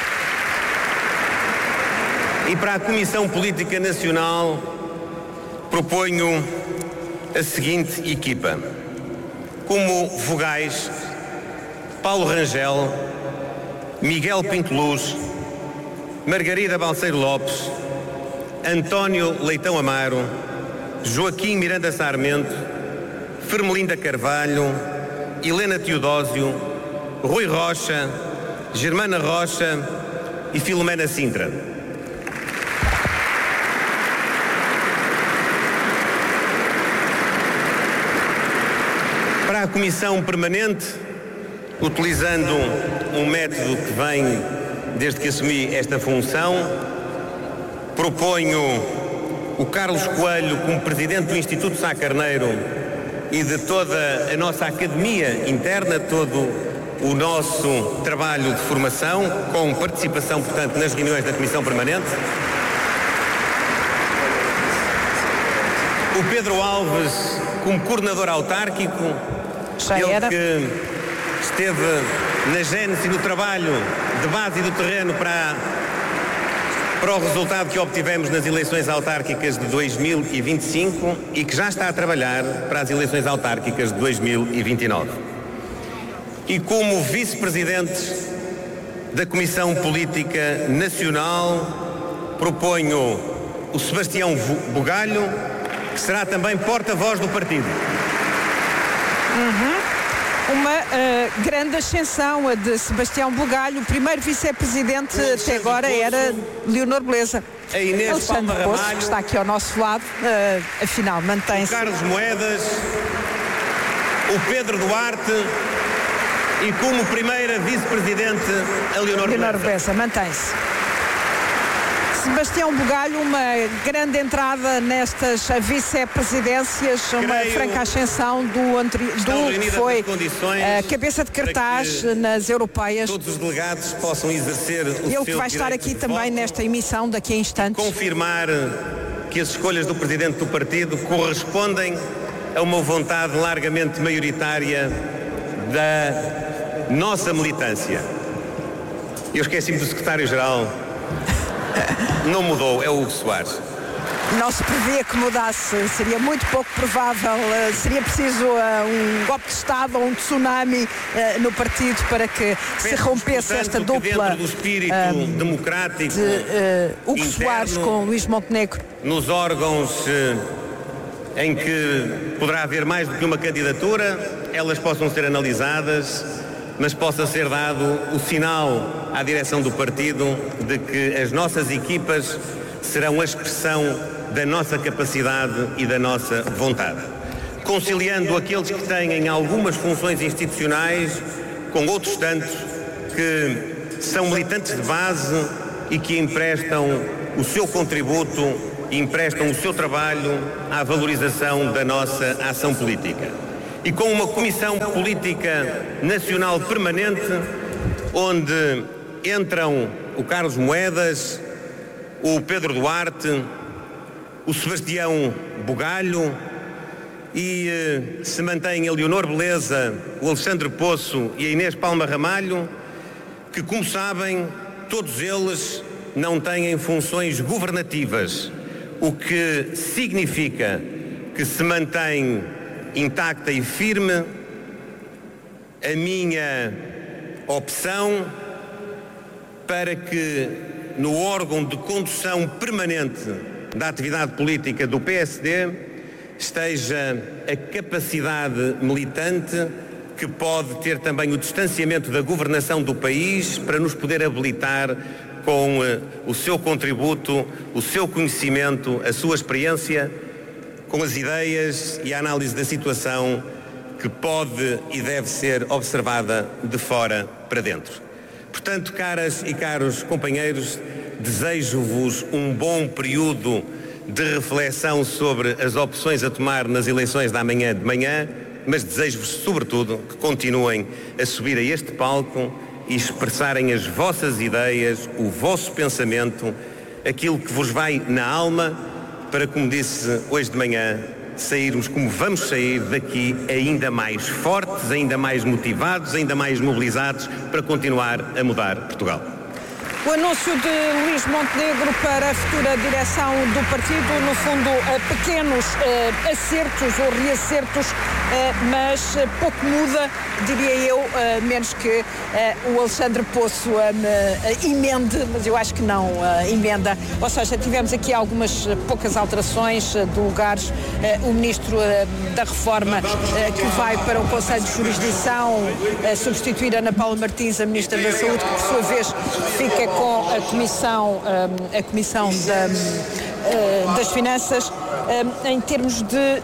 E para a Comissão Política Nacional, proponho a seguinte equipa. Como vogais, Paulo Rangel, Miguel Pinto Luz, Margarida Balseiro Lopes, António Leitão Amaro, Joaquim Miranda Sarmento, Fermelinda Carvalho, Helena Teodósio, Rui Rocha, Germana Rocha e Filomena Sintra. Para a Comissão Permanente, utilizando um método que vem desde que assumi esta função, proponho o Carlos Coelho como Presidente do Instituto Sá Carneiro e de toda a nossa academia interna, todo o nosso trabalho de formação, com participação, portanto, nas reuniões da Comissão Permanente. O Pedro Alves como Coordenador Autárquico, Já ele era. que esteve na gênese do trabalho de base e do terreno para, para o resultado que obtivemos nas eleições autárquicas de dois mil e vinte e cinco e que já está a trabalhar para as eleições autárquicas de dois mil e vinte e nove. E como Vice-Presidente da Comissão Política Nacional, proponho o Sebastião Bugalho, que será também porta-voz do partido. Uhum. Uma uh, grande ascensão, a de Sebastião Bugalho. O primeiro vice-presidente até agora era Leonor Beleza. A Inês Alexandre Palma Poço, Ramalho, que está aqui ao nosso lado, uh, afinal mantém-se. O Carlos Moedas, o Pedro Duarte e como primeira vice-presidente a Leonor, Leonor Beleza. Beleza, mantém-se. Sebastião Bugalho, uma grande entrada nestas vice-presidências, uma Creio franca ascensão do, anteri- do que foi a cabeça de cartaz nas europeias. Todos os delegados possam exercer o Ele seu que vai estar direito aqui de também voto, nesta emissão daqui a instantes. confirmar que as escolhas do Presidente do Partido correspondem a uma vontade largamente maioritária da nossa militância. Eu esqueci-me do Secretário-Geral. Não mudou, é o Hugo Soares. não se previa que mudasse, seria muito pouco provável, seria preciso um golpe de Estado ou um tsunami no partido para que se rompesse esta dupla do espírito um, democrático de uh, Hugo Soares com Luís Montenegro. Nos órgãos em que poderá haver mais do que uma candidatura, elas possam ser analisadas, mas possa ser dado o sinal à direção do partido de que as nossas equipas serão a expressão da nossa capacidade e da nossa vontade, conciliando aqueles que têm algumas funções institucionais com outros tantos que são militantes de base e que emprestam o seu contributo, emprestam o seu trabalho à valorização da nossa ação política. E com uma Comissão Política Nacional Permanente, onde entram o Carlos Moedas, o Pedro Duarte, o Sebastião Bugalho e eh, se mantém a Leonor Beleza, o Alexandre Poço e a Inês Palma Ramalho, que, como sabem, todos eles não têm funções governativas, o que significa que se mantém intacta e firme a minha opção para que no órgão de condução permanente da atividade política do P S D esteja a capacidade militante que pode ter também o distanciamento da governação do país para nos poder habilitar com uh, o seu contributo, o seu conhecimento, a sua experiência, com as ideias e a análise da situação que pode e deve ser observada de fora para dentro. Portanto, caras e caros companheiros, desejo-vos um bom período de reflexão sobre as opções a tomar nas eleições da manhã de manhã, mas desejo-vos, sobretudo, que continuem a subir a este palco e expressarem as vossas ideias, o vosso pensamento, aquilo que vos vai na alma, para, como disse hoje de manhã, sairmos como vamos sair daqui ainda mais fortes, ainda mais motivados, ainda mais mobilizados para continuar a mudar Portugal. O anúncio de Luís Montenegro para a futura direção do partido, no fundo, pequenos uh, acertos ou reacertos, uh, mas uh, pouco muda, diria eu, uh, menos que uh, o Alexandre Poço uh, uh, emende, mas eu acho que não uh, emenda. Ou seja, tivemos aqui algumas uh, poucas alterações uh, de lugares. Uh, o Ministro uh, da Reforma uh, que vai para o Conselho de Jurisdição uh, substituir Ana Paula Martins, a Ministra da Saúde, que por sua vez fica com a Comissão, a comissão da, das Finanças. Em termos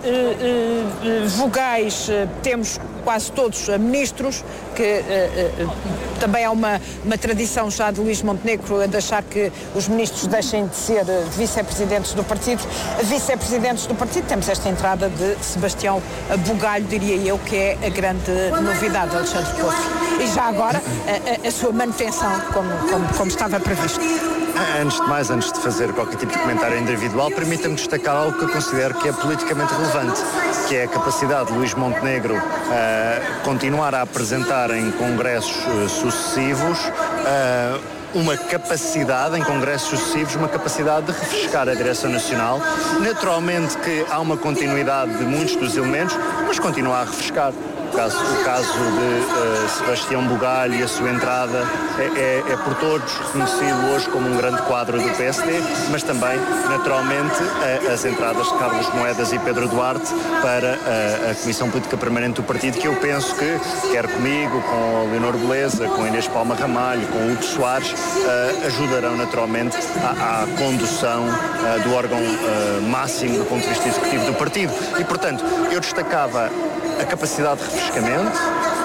de vogais, temos quase todos ministros, que também há uma, uma tradição já de Luís Montenegro de achar que os ministros deixem de ser vice-presidentes do partido. Vice-presidentes do partido, temos esta entrada de Sebastião Bugalho, diria eu, que é a grande novidade, Alexandre Poço. E já agora, a, a, a sua manutenção, como, como, como estava previsto. Antes de mais, antes de fazer qualquer tipo de comentário individual, permita-me destacar algo que eu considero que é politicamente relevante, que é a capacidade de Luís Montenegro uh, continuar a apresentar em congressos uh, sucessivos uh, uma capacidade, em congressos sucessivos, uma capacidade de refrescar a direção nacional. Naturalmente que há uma continuidade de muitos dos elementos, mas continua a refrescar. O caso, o caso de uh, Sebastião Bugalho e a sua entrada é, é, é por todos reconhecido hoje como um grande quadro do P S D, mas também, naturalmente, a, as entradas de Carlos Moedas e Pedro Duarte para a, a Comissão Política Permanente do Partido, que eu penso que, quer comigo, com a Leonor Beleza, com a Inês Palma Ramalho, com o Hugo Soares, uh, ajudarão naturalmente à, à condução uh, do órgão uh, máximo do ponto de vista executivo do partido. E, portanto, eu destacava a capacidade de refrescamento,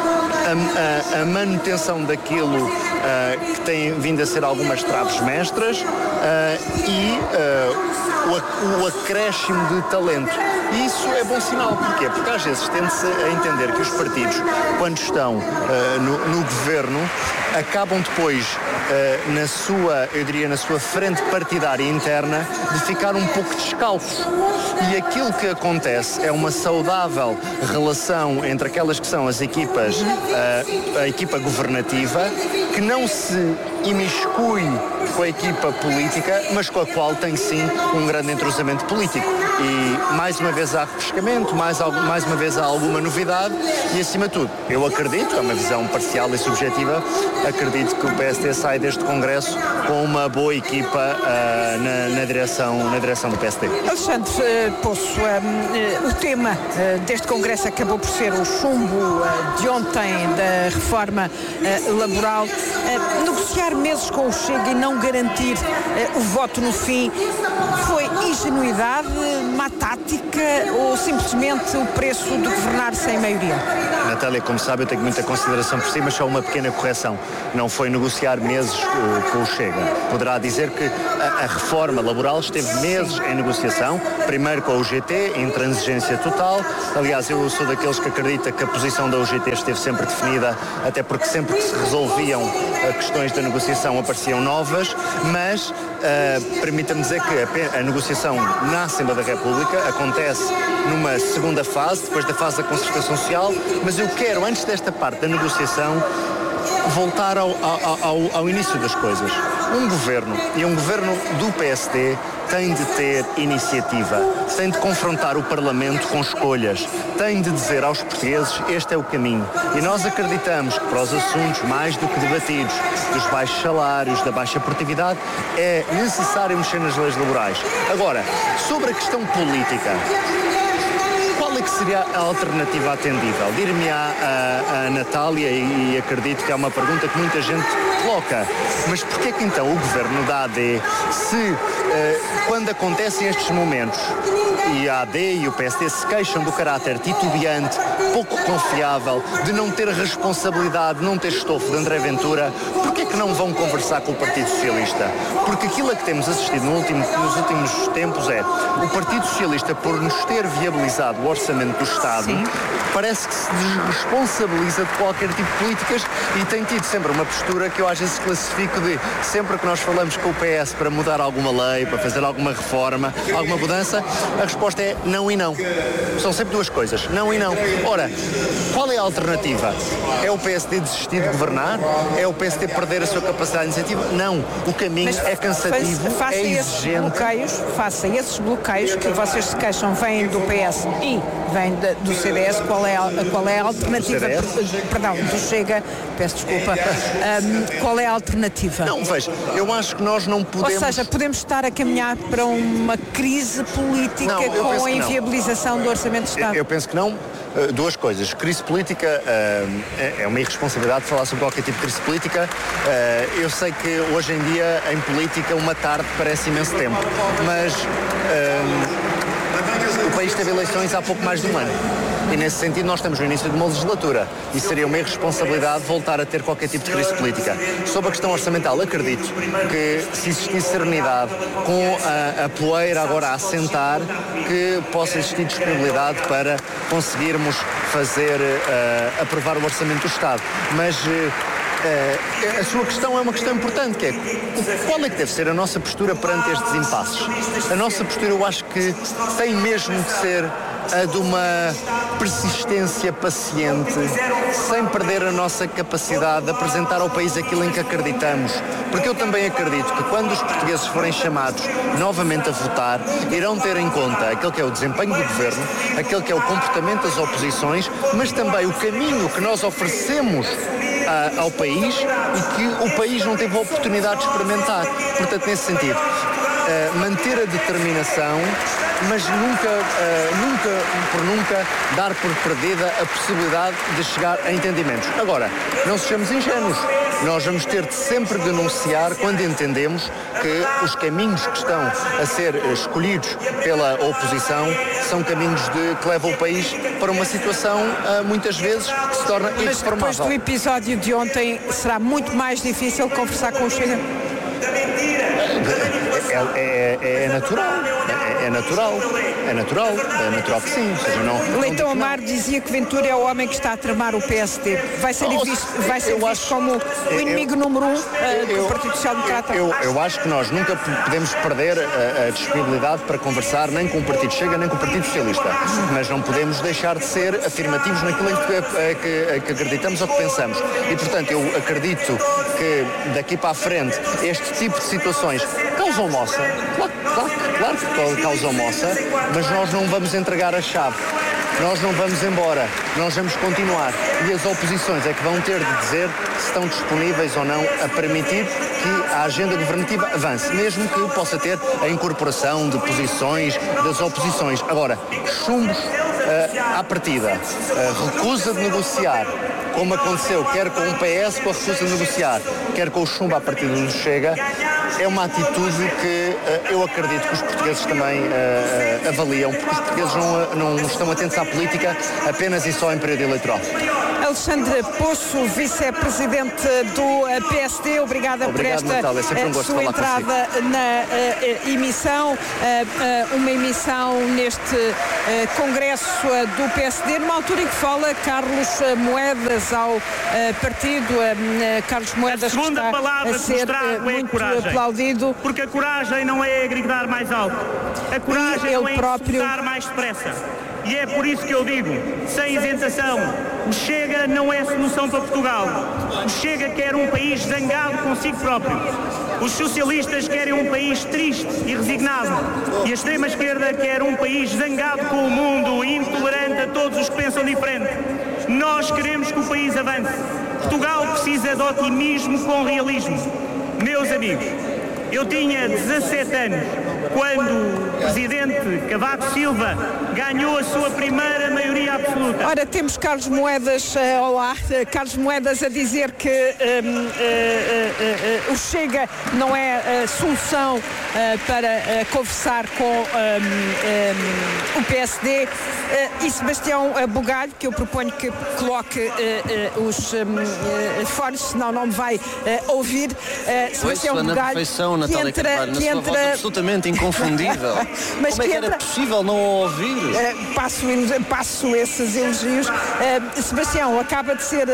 a, a, a manutenção daquilo uh, que tem vindo a ser algumas traves mestras uh, e uh, o, o acréscimo de talento. E isso é bom sinal. Porquê? Porque às vezes tende-se a entender que os partidos, quando estão uh, no, no governo, acabam depois uh, na sua, eu diria, na sua frente partidária interna, de ficar um pouco descalços. E aquilo que acontece é uma saudável relação entre aquelas que são as equipas, uh, a equipa governativa, que não se imiscui com a equipa política, mas com a qual tem sim um grande entrosamento político. E mais uma vez há refrescamento, mais, mais uma vez há alguma novidade e, acima de tudo, eu acredito, é uma visão parcial e subjetiva, acredito que o P S D sai deste Congresso com uma boa equipa uh, na, na, direção, na direção do P S D. Alexandre uh, Poço, uh, uh, o tema uh, deste Congresso acabou por ser o chumbo uh, de ontem da reforma uh, laboral. Uh, negociar meses com o Chega e não garantir uh, o voto no fim foi ingenuidade, má tática ou simplesmente o preço de governar sem maioria? Natália, como sabe, eu tenho muita consideração por si, mas só uma pequena correção. Não foi negociar meses uh, com o Chega. Poderá dizer que a, a reforma laboral esteve meses em negociação, primeiro com a U G T, em transigência total. Aliás, eu sou daqueles que acredita que a posição da U G T esteve sempre definida, até porque sempre que se resolviam uh, questões da negociação apareciam novas, mas uh, permita-me dizer que a, a negociação na Assembleia da República acontece numa segunda fase, depois da fase da concertação social, mas eu quero, antes desta parte da negociação, voltar ao, ao, ao, ao início das coisas. Um governo, e um governo do P S D, tem de ter iniciativa, tem de confrontar o Parlamento com escolhas, tem de dizer aos portugueses este é o caminho. E nós acreditamos que para os assuntos mais do que debatidos, dos baixos salários, da baixa produtividade, é necessário mexer nas leis laborais. Agora, sobre a questão política, qual é que seria a alternativa atendível? Dir-me-á a, a Natália, e, e acredito que é uma pergunta que muita gente coloca, mas porquê é que então o governo da A D, se eh, quando acontecem estes momentos e a A D e o P S D se queixam do caráter titubeante, pouco confiável, de não ter responsabilidade, de não ter estofo de André Ventura, porquê é que não vão conversar com o Partido Socialista? Porque aquilo a que temos assistido no último, nos últimos tempos é o Partido Socialista, por nos ter viabilizado o orçamento do Estado, sim, parece que se desresponsabiliza de qualquer tipo de políticas e tem tido sempre uma postura que eu às vezes classifico de, sempre que nós falamos com o P S para mudar alguma lei, para fazer alguma reforma, alguma mudança, a resposta é não e não. São sempre duas coisas, não e não. Ora, qual é a alternativa? É o P S D desistir de governar? É o P S D perder a sua capacidade de iniciativa? Não. O caminho Mas é cansativo, faça é esses exigente. Bloqueios, faça esses bloqueios que vocês se queixam, vêm do P S e vêm de, do C D S. Qual é a, qual é a alternativa? Perdão, do Chega, peço desculpa. Um, qual é a alternativa? Não, veja, eu acho que nós não podemos... Ou seja, podemos estar a caminhar para uma crise política não, com a inviabilização do Orçamento de Estado? Eu, eu penso que não. Uh, duas coisas. Crise política uh, é uma irresponsabilidade falar sobre qualquer tipo de crise política. Uh, eu sei que hoje em dia, em política, uma tarde parece imenso tempo. Mas uh, o país teve eleições há pouco mais de um ano. E nesse sentido nós estamos no início de uma legislatura e seria uma irresponsabilidade voltar a ter qualquer tipo de crise política. Sobre a questão orçamental, acredito que se existir serenidade com a, a poeira agora a assentar, que possa existir disponibilidade para conseguirmos fazer, uh, aprovar o orçamento do Estado. Mas uh, Uh, a sua questão é uma questão importante, que é qual é que deve ser a nossa postura perante estes impasses? A nossa postura, eu acho que tem mesmo de ser a de uma persistência paciente, sem perder a nossa capacidade de apresentar ao país aquilo em que acreditamos. Porque eu também acredito que quando os portugueses forem chamados novamente a votar, irão ter em conta aquele que é o desempenho do governo, aquele que é o comportamento das oposições, mas também o caminho que nós oferecemos a, ao país e que o país não teve a oportunidade de experimentar. Portanto, nesse sentido, uh, manter a determinação, mas nunca, uh, nunca, por nunca, dar por perdida a possibilidade de chegar a entendimentos. Agora, não sejamos ingênuos. Nós vamos ter de sempre denunciar quando entendemos que os caminhos que estão a ser escolhidos pela oposição são caminhos de, que levam o país para uma situação, uh, muitas vezes, que se torna irreformável. Mas depois do episódio de ontem, será muito mais difícil conversar com o Chega? É, é, é natural. É, é natural, é natural, é natural que sim. Ou seja, não, Leitão não, Amaro dizia que Ventura é o homem que está a tramar o P S D. Vai ser Oh, visto, vai ser eu visto acho- como eu- o inimigo número um uh, eu- do Partido Social Democrata. Eu, eu acho que nós nunca p- podemos perder a, a disponibilidade para conversar nem com o Partido Chega nem com o Partido Socialista, mas não podemos deixar de ser afirmativos naquilo em que, a- que- a que acreditamos ou que pensamos. E, portanto, eu acredito que daqui para a frente este tipo de situações causam moça, claro, claro, claro que causam moça, mas nós não vamos entregar a chave. Nós não vamos embora, nós vamos continuar e as oposições é que vão ter de dizer se estão disponíveis ou não a permitir que a agenda governativa avance, mesmo que possa ter a incorporação de posições das oposições. Agora, chumbos uh, à partida, uh, recusa de negociar, como aconteceu quer com o P S com a recusa de negociar, quer com o chumbo à partida do Chega, é uma atitude que uh, eu acredito que os portugueses também uh, avaliam, porque os portugueses não, não estão atentos à política apenas e só em período eleitoral. Alexandre Poço, vice-presidente do P S D, obrigada Obrigado, por esta Natália, é sempre um gosto sua falar entrada na uh, emissão, uh, uh, uma emissão neste uh, congresso uh, do P S D, numa altura em que fala Carlos uh, Moedas ao uh, partido, uh, Carlos Moedas, a segunda que está palavra a ser que trago uh, é muito coragem. aplaudido. Porque a coragem não é gritar mais alto, a coragem não é insultar mais depressa. E é por isso que eu digo, sem isentação, o Chega não é solução para Portugal. O Chega quer um país zangado consigo próprio. Os socialistas querem um país triste e resignado. E a extrema-esquerda quer um país zangado com o mundo e intolerante a todos os que pensam diferente. Nós queremos que o país avance. Portugal precisa de otimismo com realismo. Meus amigos, eu tinha dezassete anos quando o presidente Cavaco Silva ganhou a sua primeira maioria absoluta. Ora, temos Carlos Moedas, uh, olá, uh, Carlos Moedas a dizer que um, uh, uh, uh, o Chega não é uh, solução uh, para uh, conversar com um, um, o P S D uh, e Sebastião uh, Bugalho, que eu proponho que coloque uh, uh, os um, uh, fones, senão não me vai uh, ouvir. Uh, Sebastião Oi, Bugalho, perfeição, que Natália entra, Carvalho, na que sua entra... voz absolutamente inconfundível. Mas Como é que era entra- possível não ouvir? Uh, passo, passo esses elogios. Uh, Sebastião acaba de ser uh,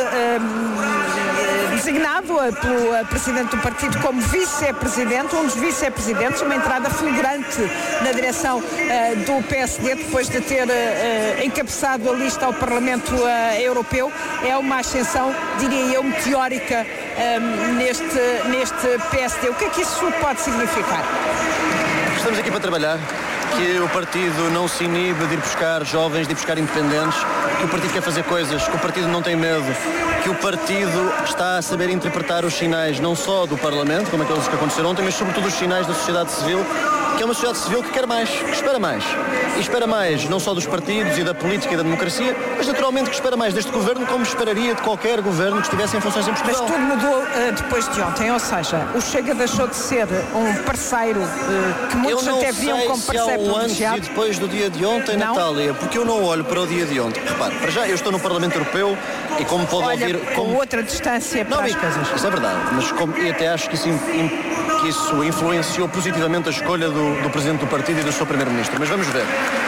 uh, designado uh, pelo uh, presidente do partido como vice-presidente, um dos vice-presidentes, uma entrada fulgurante na direção uh, do P S D depois de ter uh, uh, encabeçado a lista ao Parlamento uh, Europeu. É uma ascensão, diria eu, meteórica uh, neste, neste P S D. O que é que isso pode significar? Estamos aqui para trabalhar, que o partido não se inibe de ir buscar jovens, de ir buscar independentes, que o partido quer fazer coisas, que o partido não tem medo, que o partido está a saber interpretar os sinais não só do Parlamento, como aqueles que aconteceram ontem, mas sobretudo os sinais da sociedade civil, que é uma sociedade civil que quer mais, que espera mais. E espera mais não só dos partidos e da política e da democracia, mas naturalmente que espera mais deste governo como esperaria de qualquer governo que estivesse em funções em Portugal. Mas tudo mudou uh, depois de ontem, ou seja, o Chega deixou de ser um parceiro uh, que muitos eu não até viam como sei se há parceiro um antes privilegiado. e depois do dia de ontem, Não? Natália, porque eu não olho para o dia de ontem. Repare, para já eu estou no Parlamento Europeu e como pode Olha, ouvir... com Como... outra distância para Não, as isso, coisas. isso é verdade, mas como, e até acho que isso, in- que isso influenciou positivamente a escolha do, do Presidente do Partido e do seu Primeiro-Ministro. Mas vamos ver.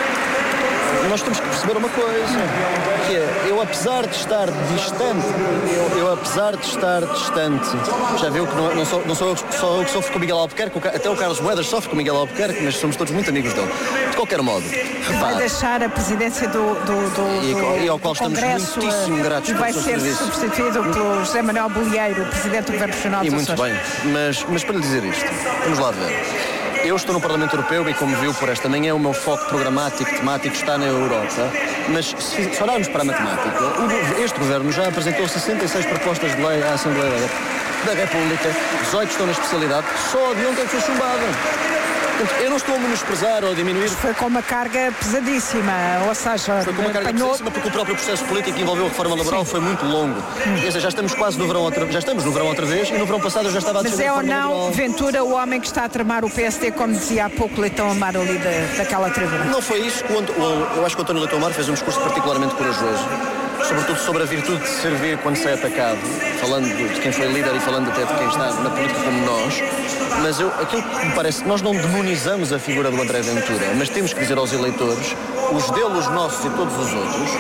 Nós temos que perceber uma coisa, que é, eu apesar de estar distante, eu, eu apesar de estar distante, já viu que não, não, sou, não sou eu só eu que sofro com o Miguel Albuquerque, o Ca- até o Carlos Moedas sofre com o Miguel Albuquerque, mas somos todos muito amigos dele. De qualquer modo, Vai repare, deixar a presidência do, do, do, E ao- do- e ao qual do estamos Congresso muitíssimo uh, gratos e pelo vai seu ser serviço. substituído pelo José Manuel Bolieiro, presidente do Governo Regional E dos muito Açores. bem, mas, mas para lhe dizer isto, vamos lá ver. Eu estou no Parlamento Europeu e, como viu por esta manhã, o meu foco programático, temático está na Europa. Mas se, se olharmos para a matemática, o- este Governo já apresentou sessenta e seis propostas de lei à Assembleia da República, dezoito estão na especialidade, só de ontem foi chumbada. Portanto, eu não estou a menosprezar ou a diminuir. Foi com uma carga pesadíssima, ou seja, Foi com uma carga apanhou... pesadíssima porque o próprio processo político que envolveu a reforma laboral foi muito longo. Quer dizer, já estamos quase no verão outra, já estamos no verão outra vez e no verão passado eu já estava a Mas defender é a ou reforma não, laboral. Ventura, o homem que está a tramar o P S D, como dizia há pouco Leitão Amaro ali da, daquela tribuna? Não foi isso. O, Ant- o, eu acho que o António Leitão Amaro fez um discurso particularmente corajoso. sobretudo sobre a virtude de servir quando se é atacado, falando de quem foi líder e falando até de quem está na política como nós, mas eu, aquilo que me parece, nós não demonizamos a figura do André Ventura, mas temos que dizer aos eleitores, os dele, os nossos e todos os outros,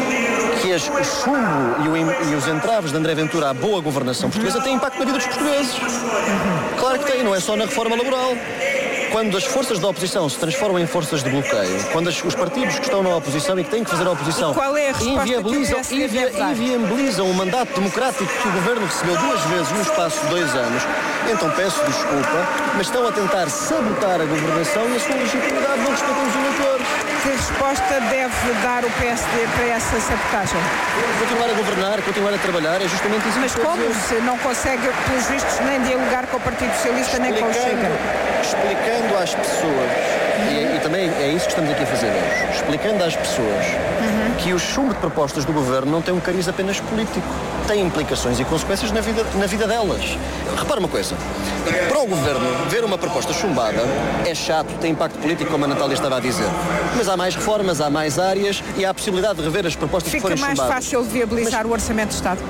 que as, o chumbo e, o, e os entraves de André Ventura à boa governação portuguesa têm impacto na vida dos portugueses. Claro que tem, não é só na reforma laboral. Quando as forças da oposição se transformam em forças de bloqueio, quando as, os partidos que estão na oposição e que têm que fazer a oposição e qual é a inviabilizam, invia, inviabilizam o mandato democrático que o governo recebeu duas vezes no espaço de dois anos, então peço desculpa, mas estão a tentar sabotar a governação e a sua legitimidade não respeitam os eleitores. Que resposta deve dar o P S D para essa sabotagem? Continuar a governar, continuar a trabalhar, é justamente isso. Mas que como dizer. se não consegue, pelos vistos, nem dialogar com o Partido Socialista, nem com o Chega? Explicando às pessoas, e, e também é isso que estamos aqui a fazer hoje, explicando às pessoas uhum. que o chumbo de propostas do governo não tem um cariz apenas político, tem implicações e consequências na vida, na vida delas. Repara uma coisa, para o governo ver uma proposta chumbada é chato, tem impacto político, como a Natália estava a dizer, mas há mais reformas, há mais áreas e há a possibilidade de rever as propostas Fica que forem chumbadas. Fica mais fácil viabilizar mas... o Orçamento de Estado?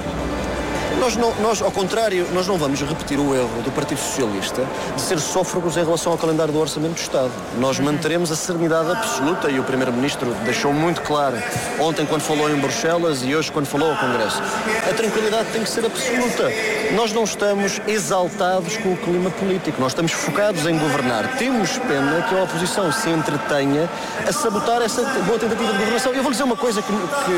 Nós, não, nós, ao contrário, nós não vamos repetir o erro do Partido Socialista de ser sófregos em relação ao calendário do Orçamento do Estado. Nós manteremos a serenidade absoluta e o Primeiro-Ministro deixou muito claro ontem quando falou em Bruxelas e hoje quando falou ao Congresso. A tranquilidade tem que ser absoluta. Nós não estamos exaltados com o clima político, nós estamos focados em governar. Temos pena que a oposição se entretenha a sabotar essa boa tentativa de governação. Eu vou dizer uma coisa que,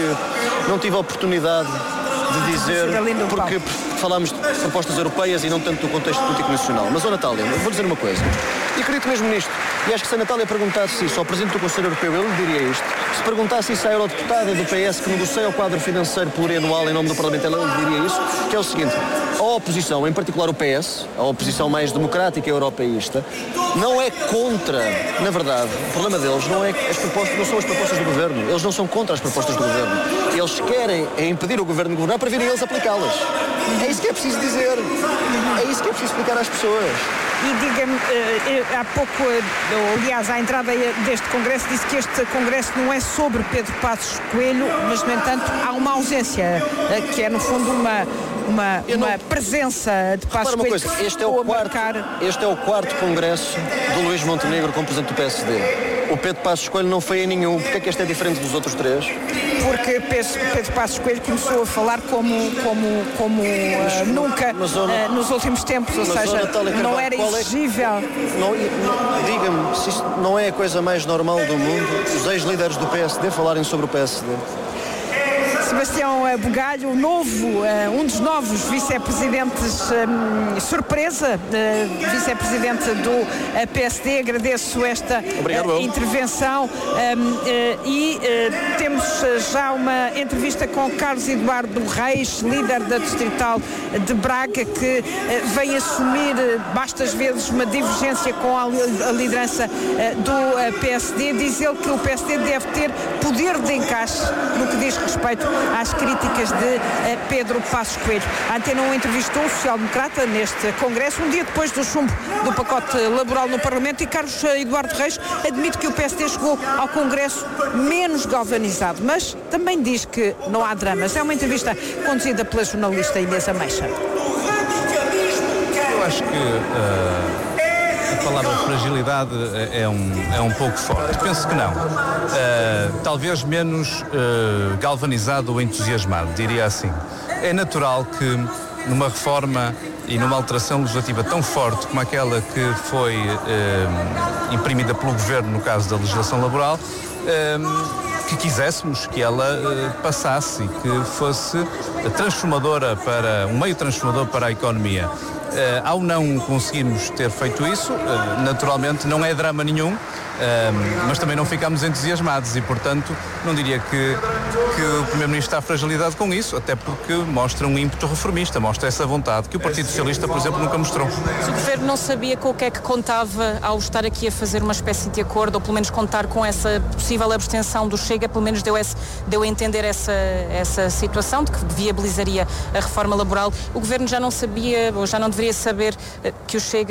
que não tive a oportunidade de dizer, porque falámos de propostas europeias e não tanto do contexto político nacional. Mas, ó Natália, eu vou dizer uma coisa. E acredito mesmo nisto. E acho que se a Natália perguntasse isso ao Presidente do Conselho Europeu, ele diria isto. Se perguntasse isso à eurodeputada do P S que negocia o quadro financeiro plurianual em nome do Parlamento, ele diria isso, que é o seguinte. A oposição, em particular o P S, a oposição mais democrática e europeísta, não é contra, na verdade, o problema deles não, é as propostas, não são as propostas do Governo. Eles não são contra as propostas do Governo. Eles querem é impedir o Governo de governar para virem eles aplicá-las. É isso que é preciso dizer. É isso que é preciso explicar às pessoas. E diga-me, há pouco, aliás, à entrada deste Congresso, disse que este Congresso não é sobre Pedro Passos Coelho, mas, no entanto, há uma ausência, que é, no fundo, uma, uma, uma não... presença de Passos Coelho. Coisa, este, é o quarto, marcar... este é o quarto Congresso do Luís Montenegro como Presidente do P S D. O Pedro Passos Coelho não foi em nenhum. Porque é que este é diferente dos outros três? Porque Pedro Passos Coelho começou a falar como, como, como mas, uh, nunca mas, uh, nos últimos tempos, ou seja, Natália, não era exigível. É que... Diga-me, se isto não é a coisa mais normal do mundo, os ex-líderes do P S D falarem sobre o P S D? Sebastião Bugalho, o novo, um dos novos vice-presidentes, um, surpresa, uh, vice-presidente do P S D. Agradeço esta uh, intervenção um, uh, e uh, temos já uma entrevista com Carlos Eduardo Reis, líder da Distrital de Braga, que uh, vem assumir uh, bastas vezes uma divergência com a, a liderança uh, do uh, P S D. Diz ele que o P S D deve ter poder de encaixe no que diz respeito às críticas de uh, Pedro Passos Coelho. A Antena um entrevistou o social-democrata neste Congresso, um dia depois do chumbo do pacote laboral no Parlamento, e Carlos Eduardo Reis admite que o P S D chegou ao Congresso menos galvanizado, mas também diz que não há dramas. É uma entrevista conduzida pela jornalista Inês Ameixa. Eu acho que uh... a palavra fragilidade é um, é um pouco forte. Penso que não. Uh, talvez menos uh, galvanizado ou entusiasmado, diria assim. É natural que numa reforma e numa alteração legislativa tão forte como aquela que foi uh, imprimida pelo Governo no caso da legislação laboral, uh, que quiséssemos que ela uh, passasse e que fosse transformadora para, um meio transformador para a economia. Uh, ao não conseguirmos ter feito isso, uh, naturalmente não é drama nenhum, uh, mas também não ficamos entusiasmados e, portanto, não diria que, que o Primeiro-Ministro está à fragilidade com isso, até porque mostra um ímpeto reformista, mostra essa vontade que o Partido Socialista, por exemplo, nunca mostrou. Se o Governo não sabia com o que é que contava ao estar aqui a fazer uma espécie de acordo, ou pelo menos contar com essa possível abstenção do Chega, pelo menos deu, esse, deu a entender essa, essa situação de que viabilizaria a reforma laboral, o Governo já não sabia, ou já não deveria saber que o Chega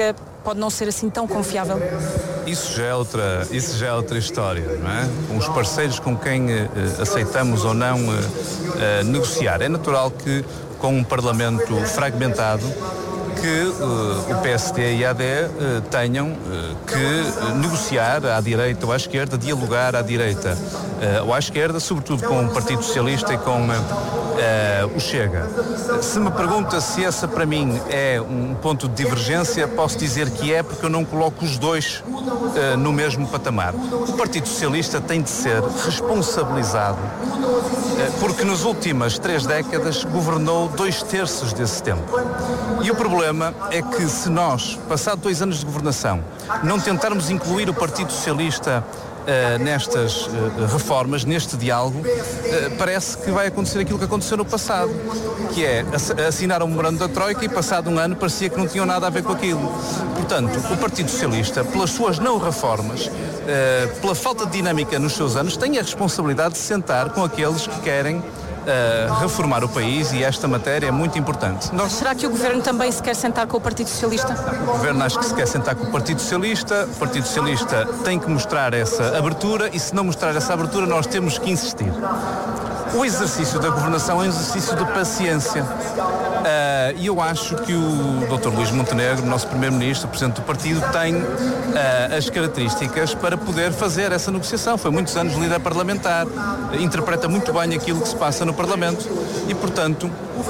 pode não ser assim tão confiável? Isso já é outra, isso já é outra história, não é? Com os parceiros com quem uh, aceitamos ou não uh, uh, negociar. É natural que com um Parlamento fragmentado que uh, o P S D e a A D uh, tenham uh, que uh, negociar à direita ou à esquerda, dialogar à direita uh, ou à esquerda, sobretudo com o Partido Socialista e com uh, uh, o Chega. Se me pergunta se essa para mim é um ponto de divergência, posso dizer que é, porque eu não coloco os dois uh, no mesmo patamar. O Partido Socialista tem de ser responsabilizado uh, porque nas últimas três décadas governou dois terços desse tempo. E o problema é que se nós, passado dois anos de governação, não tentarmos incluir o Partido Socialista uh, nestas uh, reformas, neste diálogo, uh, parece que vai acontecer aquilo que aconteceu no passado, que é assinar um memorando da Troika e passado um ano parecia que não tinham nada a ver com aquilo. Portanto, o Partido Socialista, pelas suas não reformas, uh, pela falta de dinâmica nos seus anos, tem a responsabilidade de sentar com aqueles que querem Uh, reformar o país, e esta matéria é muito importante. Nós... Será que o Governo também se quer sentar com o Partido Socialista? O Governo acho que se quer sentar com o Partido Socialista. O Partido Socialista tem que mostrar essa abertura, e se não mostrar essa abertura nós temos que insistir. O exercício da governação é um exercício de paciência. Uh, e eu acho que o doutor Luís Montenegro, nosso Primeiro-Ministro, Presidente do Partido, tem uh, as características para poder fazer essa negociação. Foi muitos anos líder parlamentar, uh, interpreta muito bem aquilo que se passa no Parlamento e, portanto,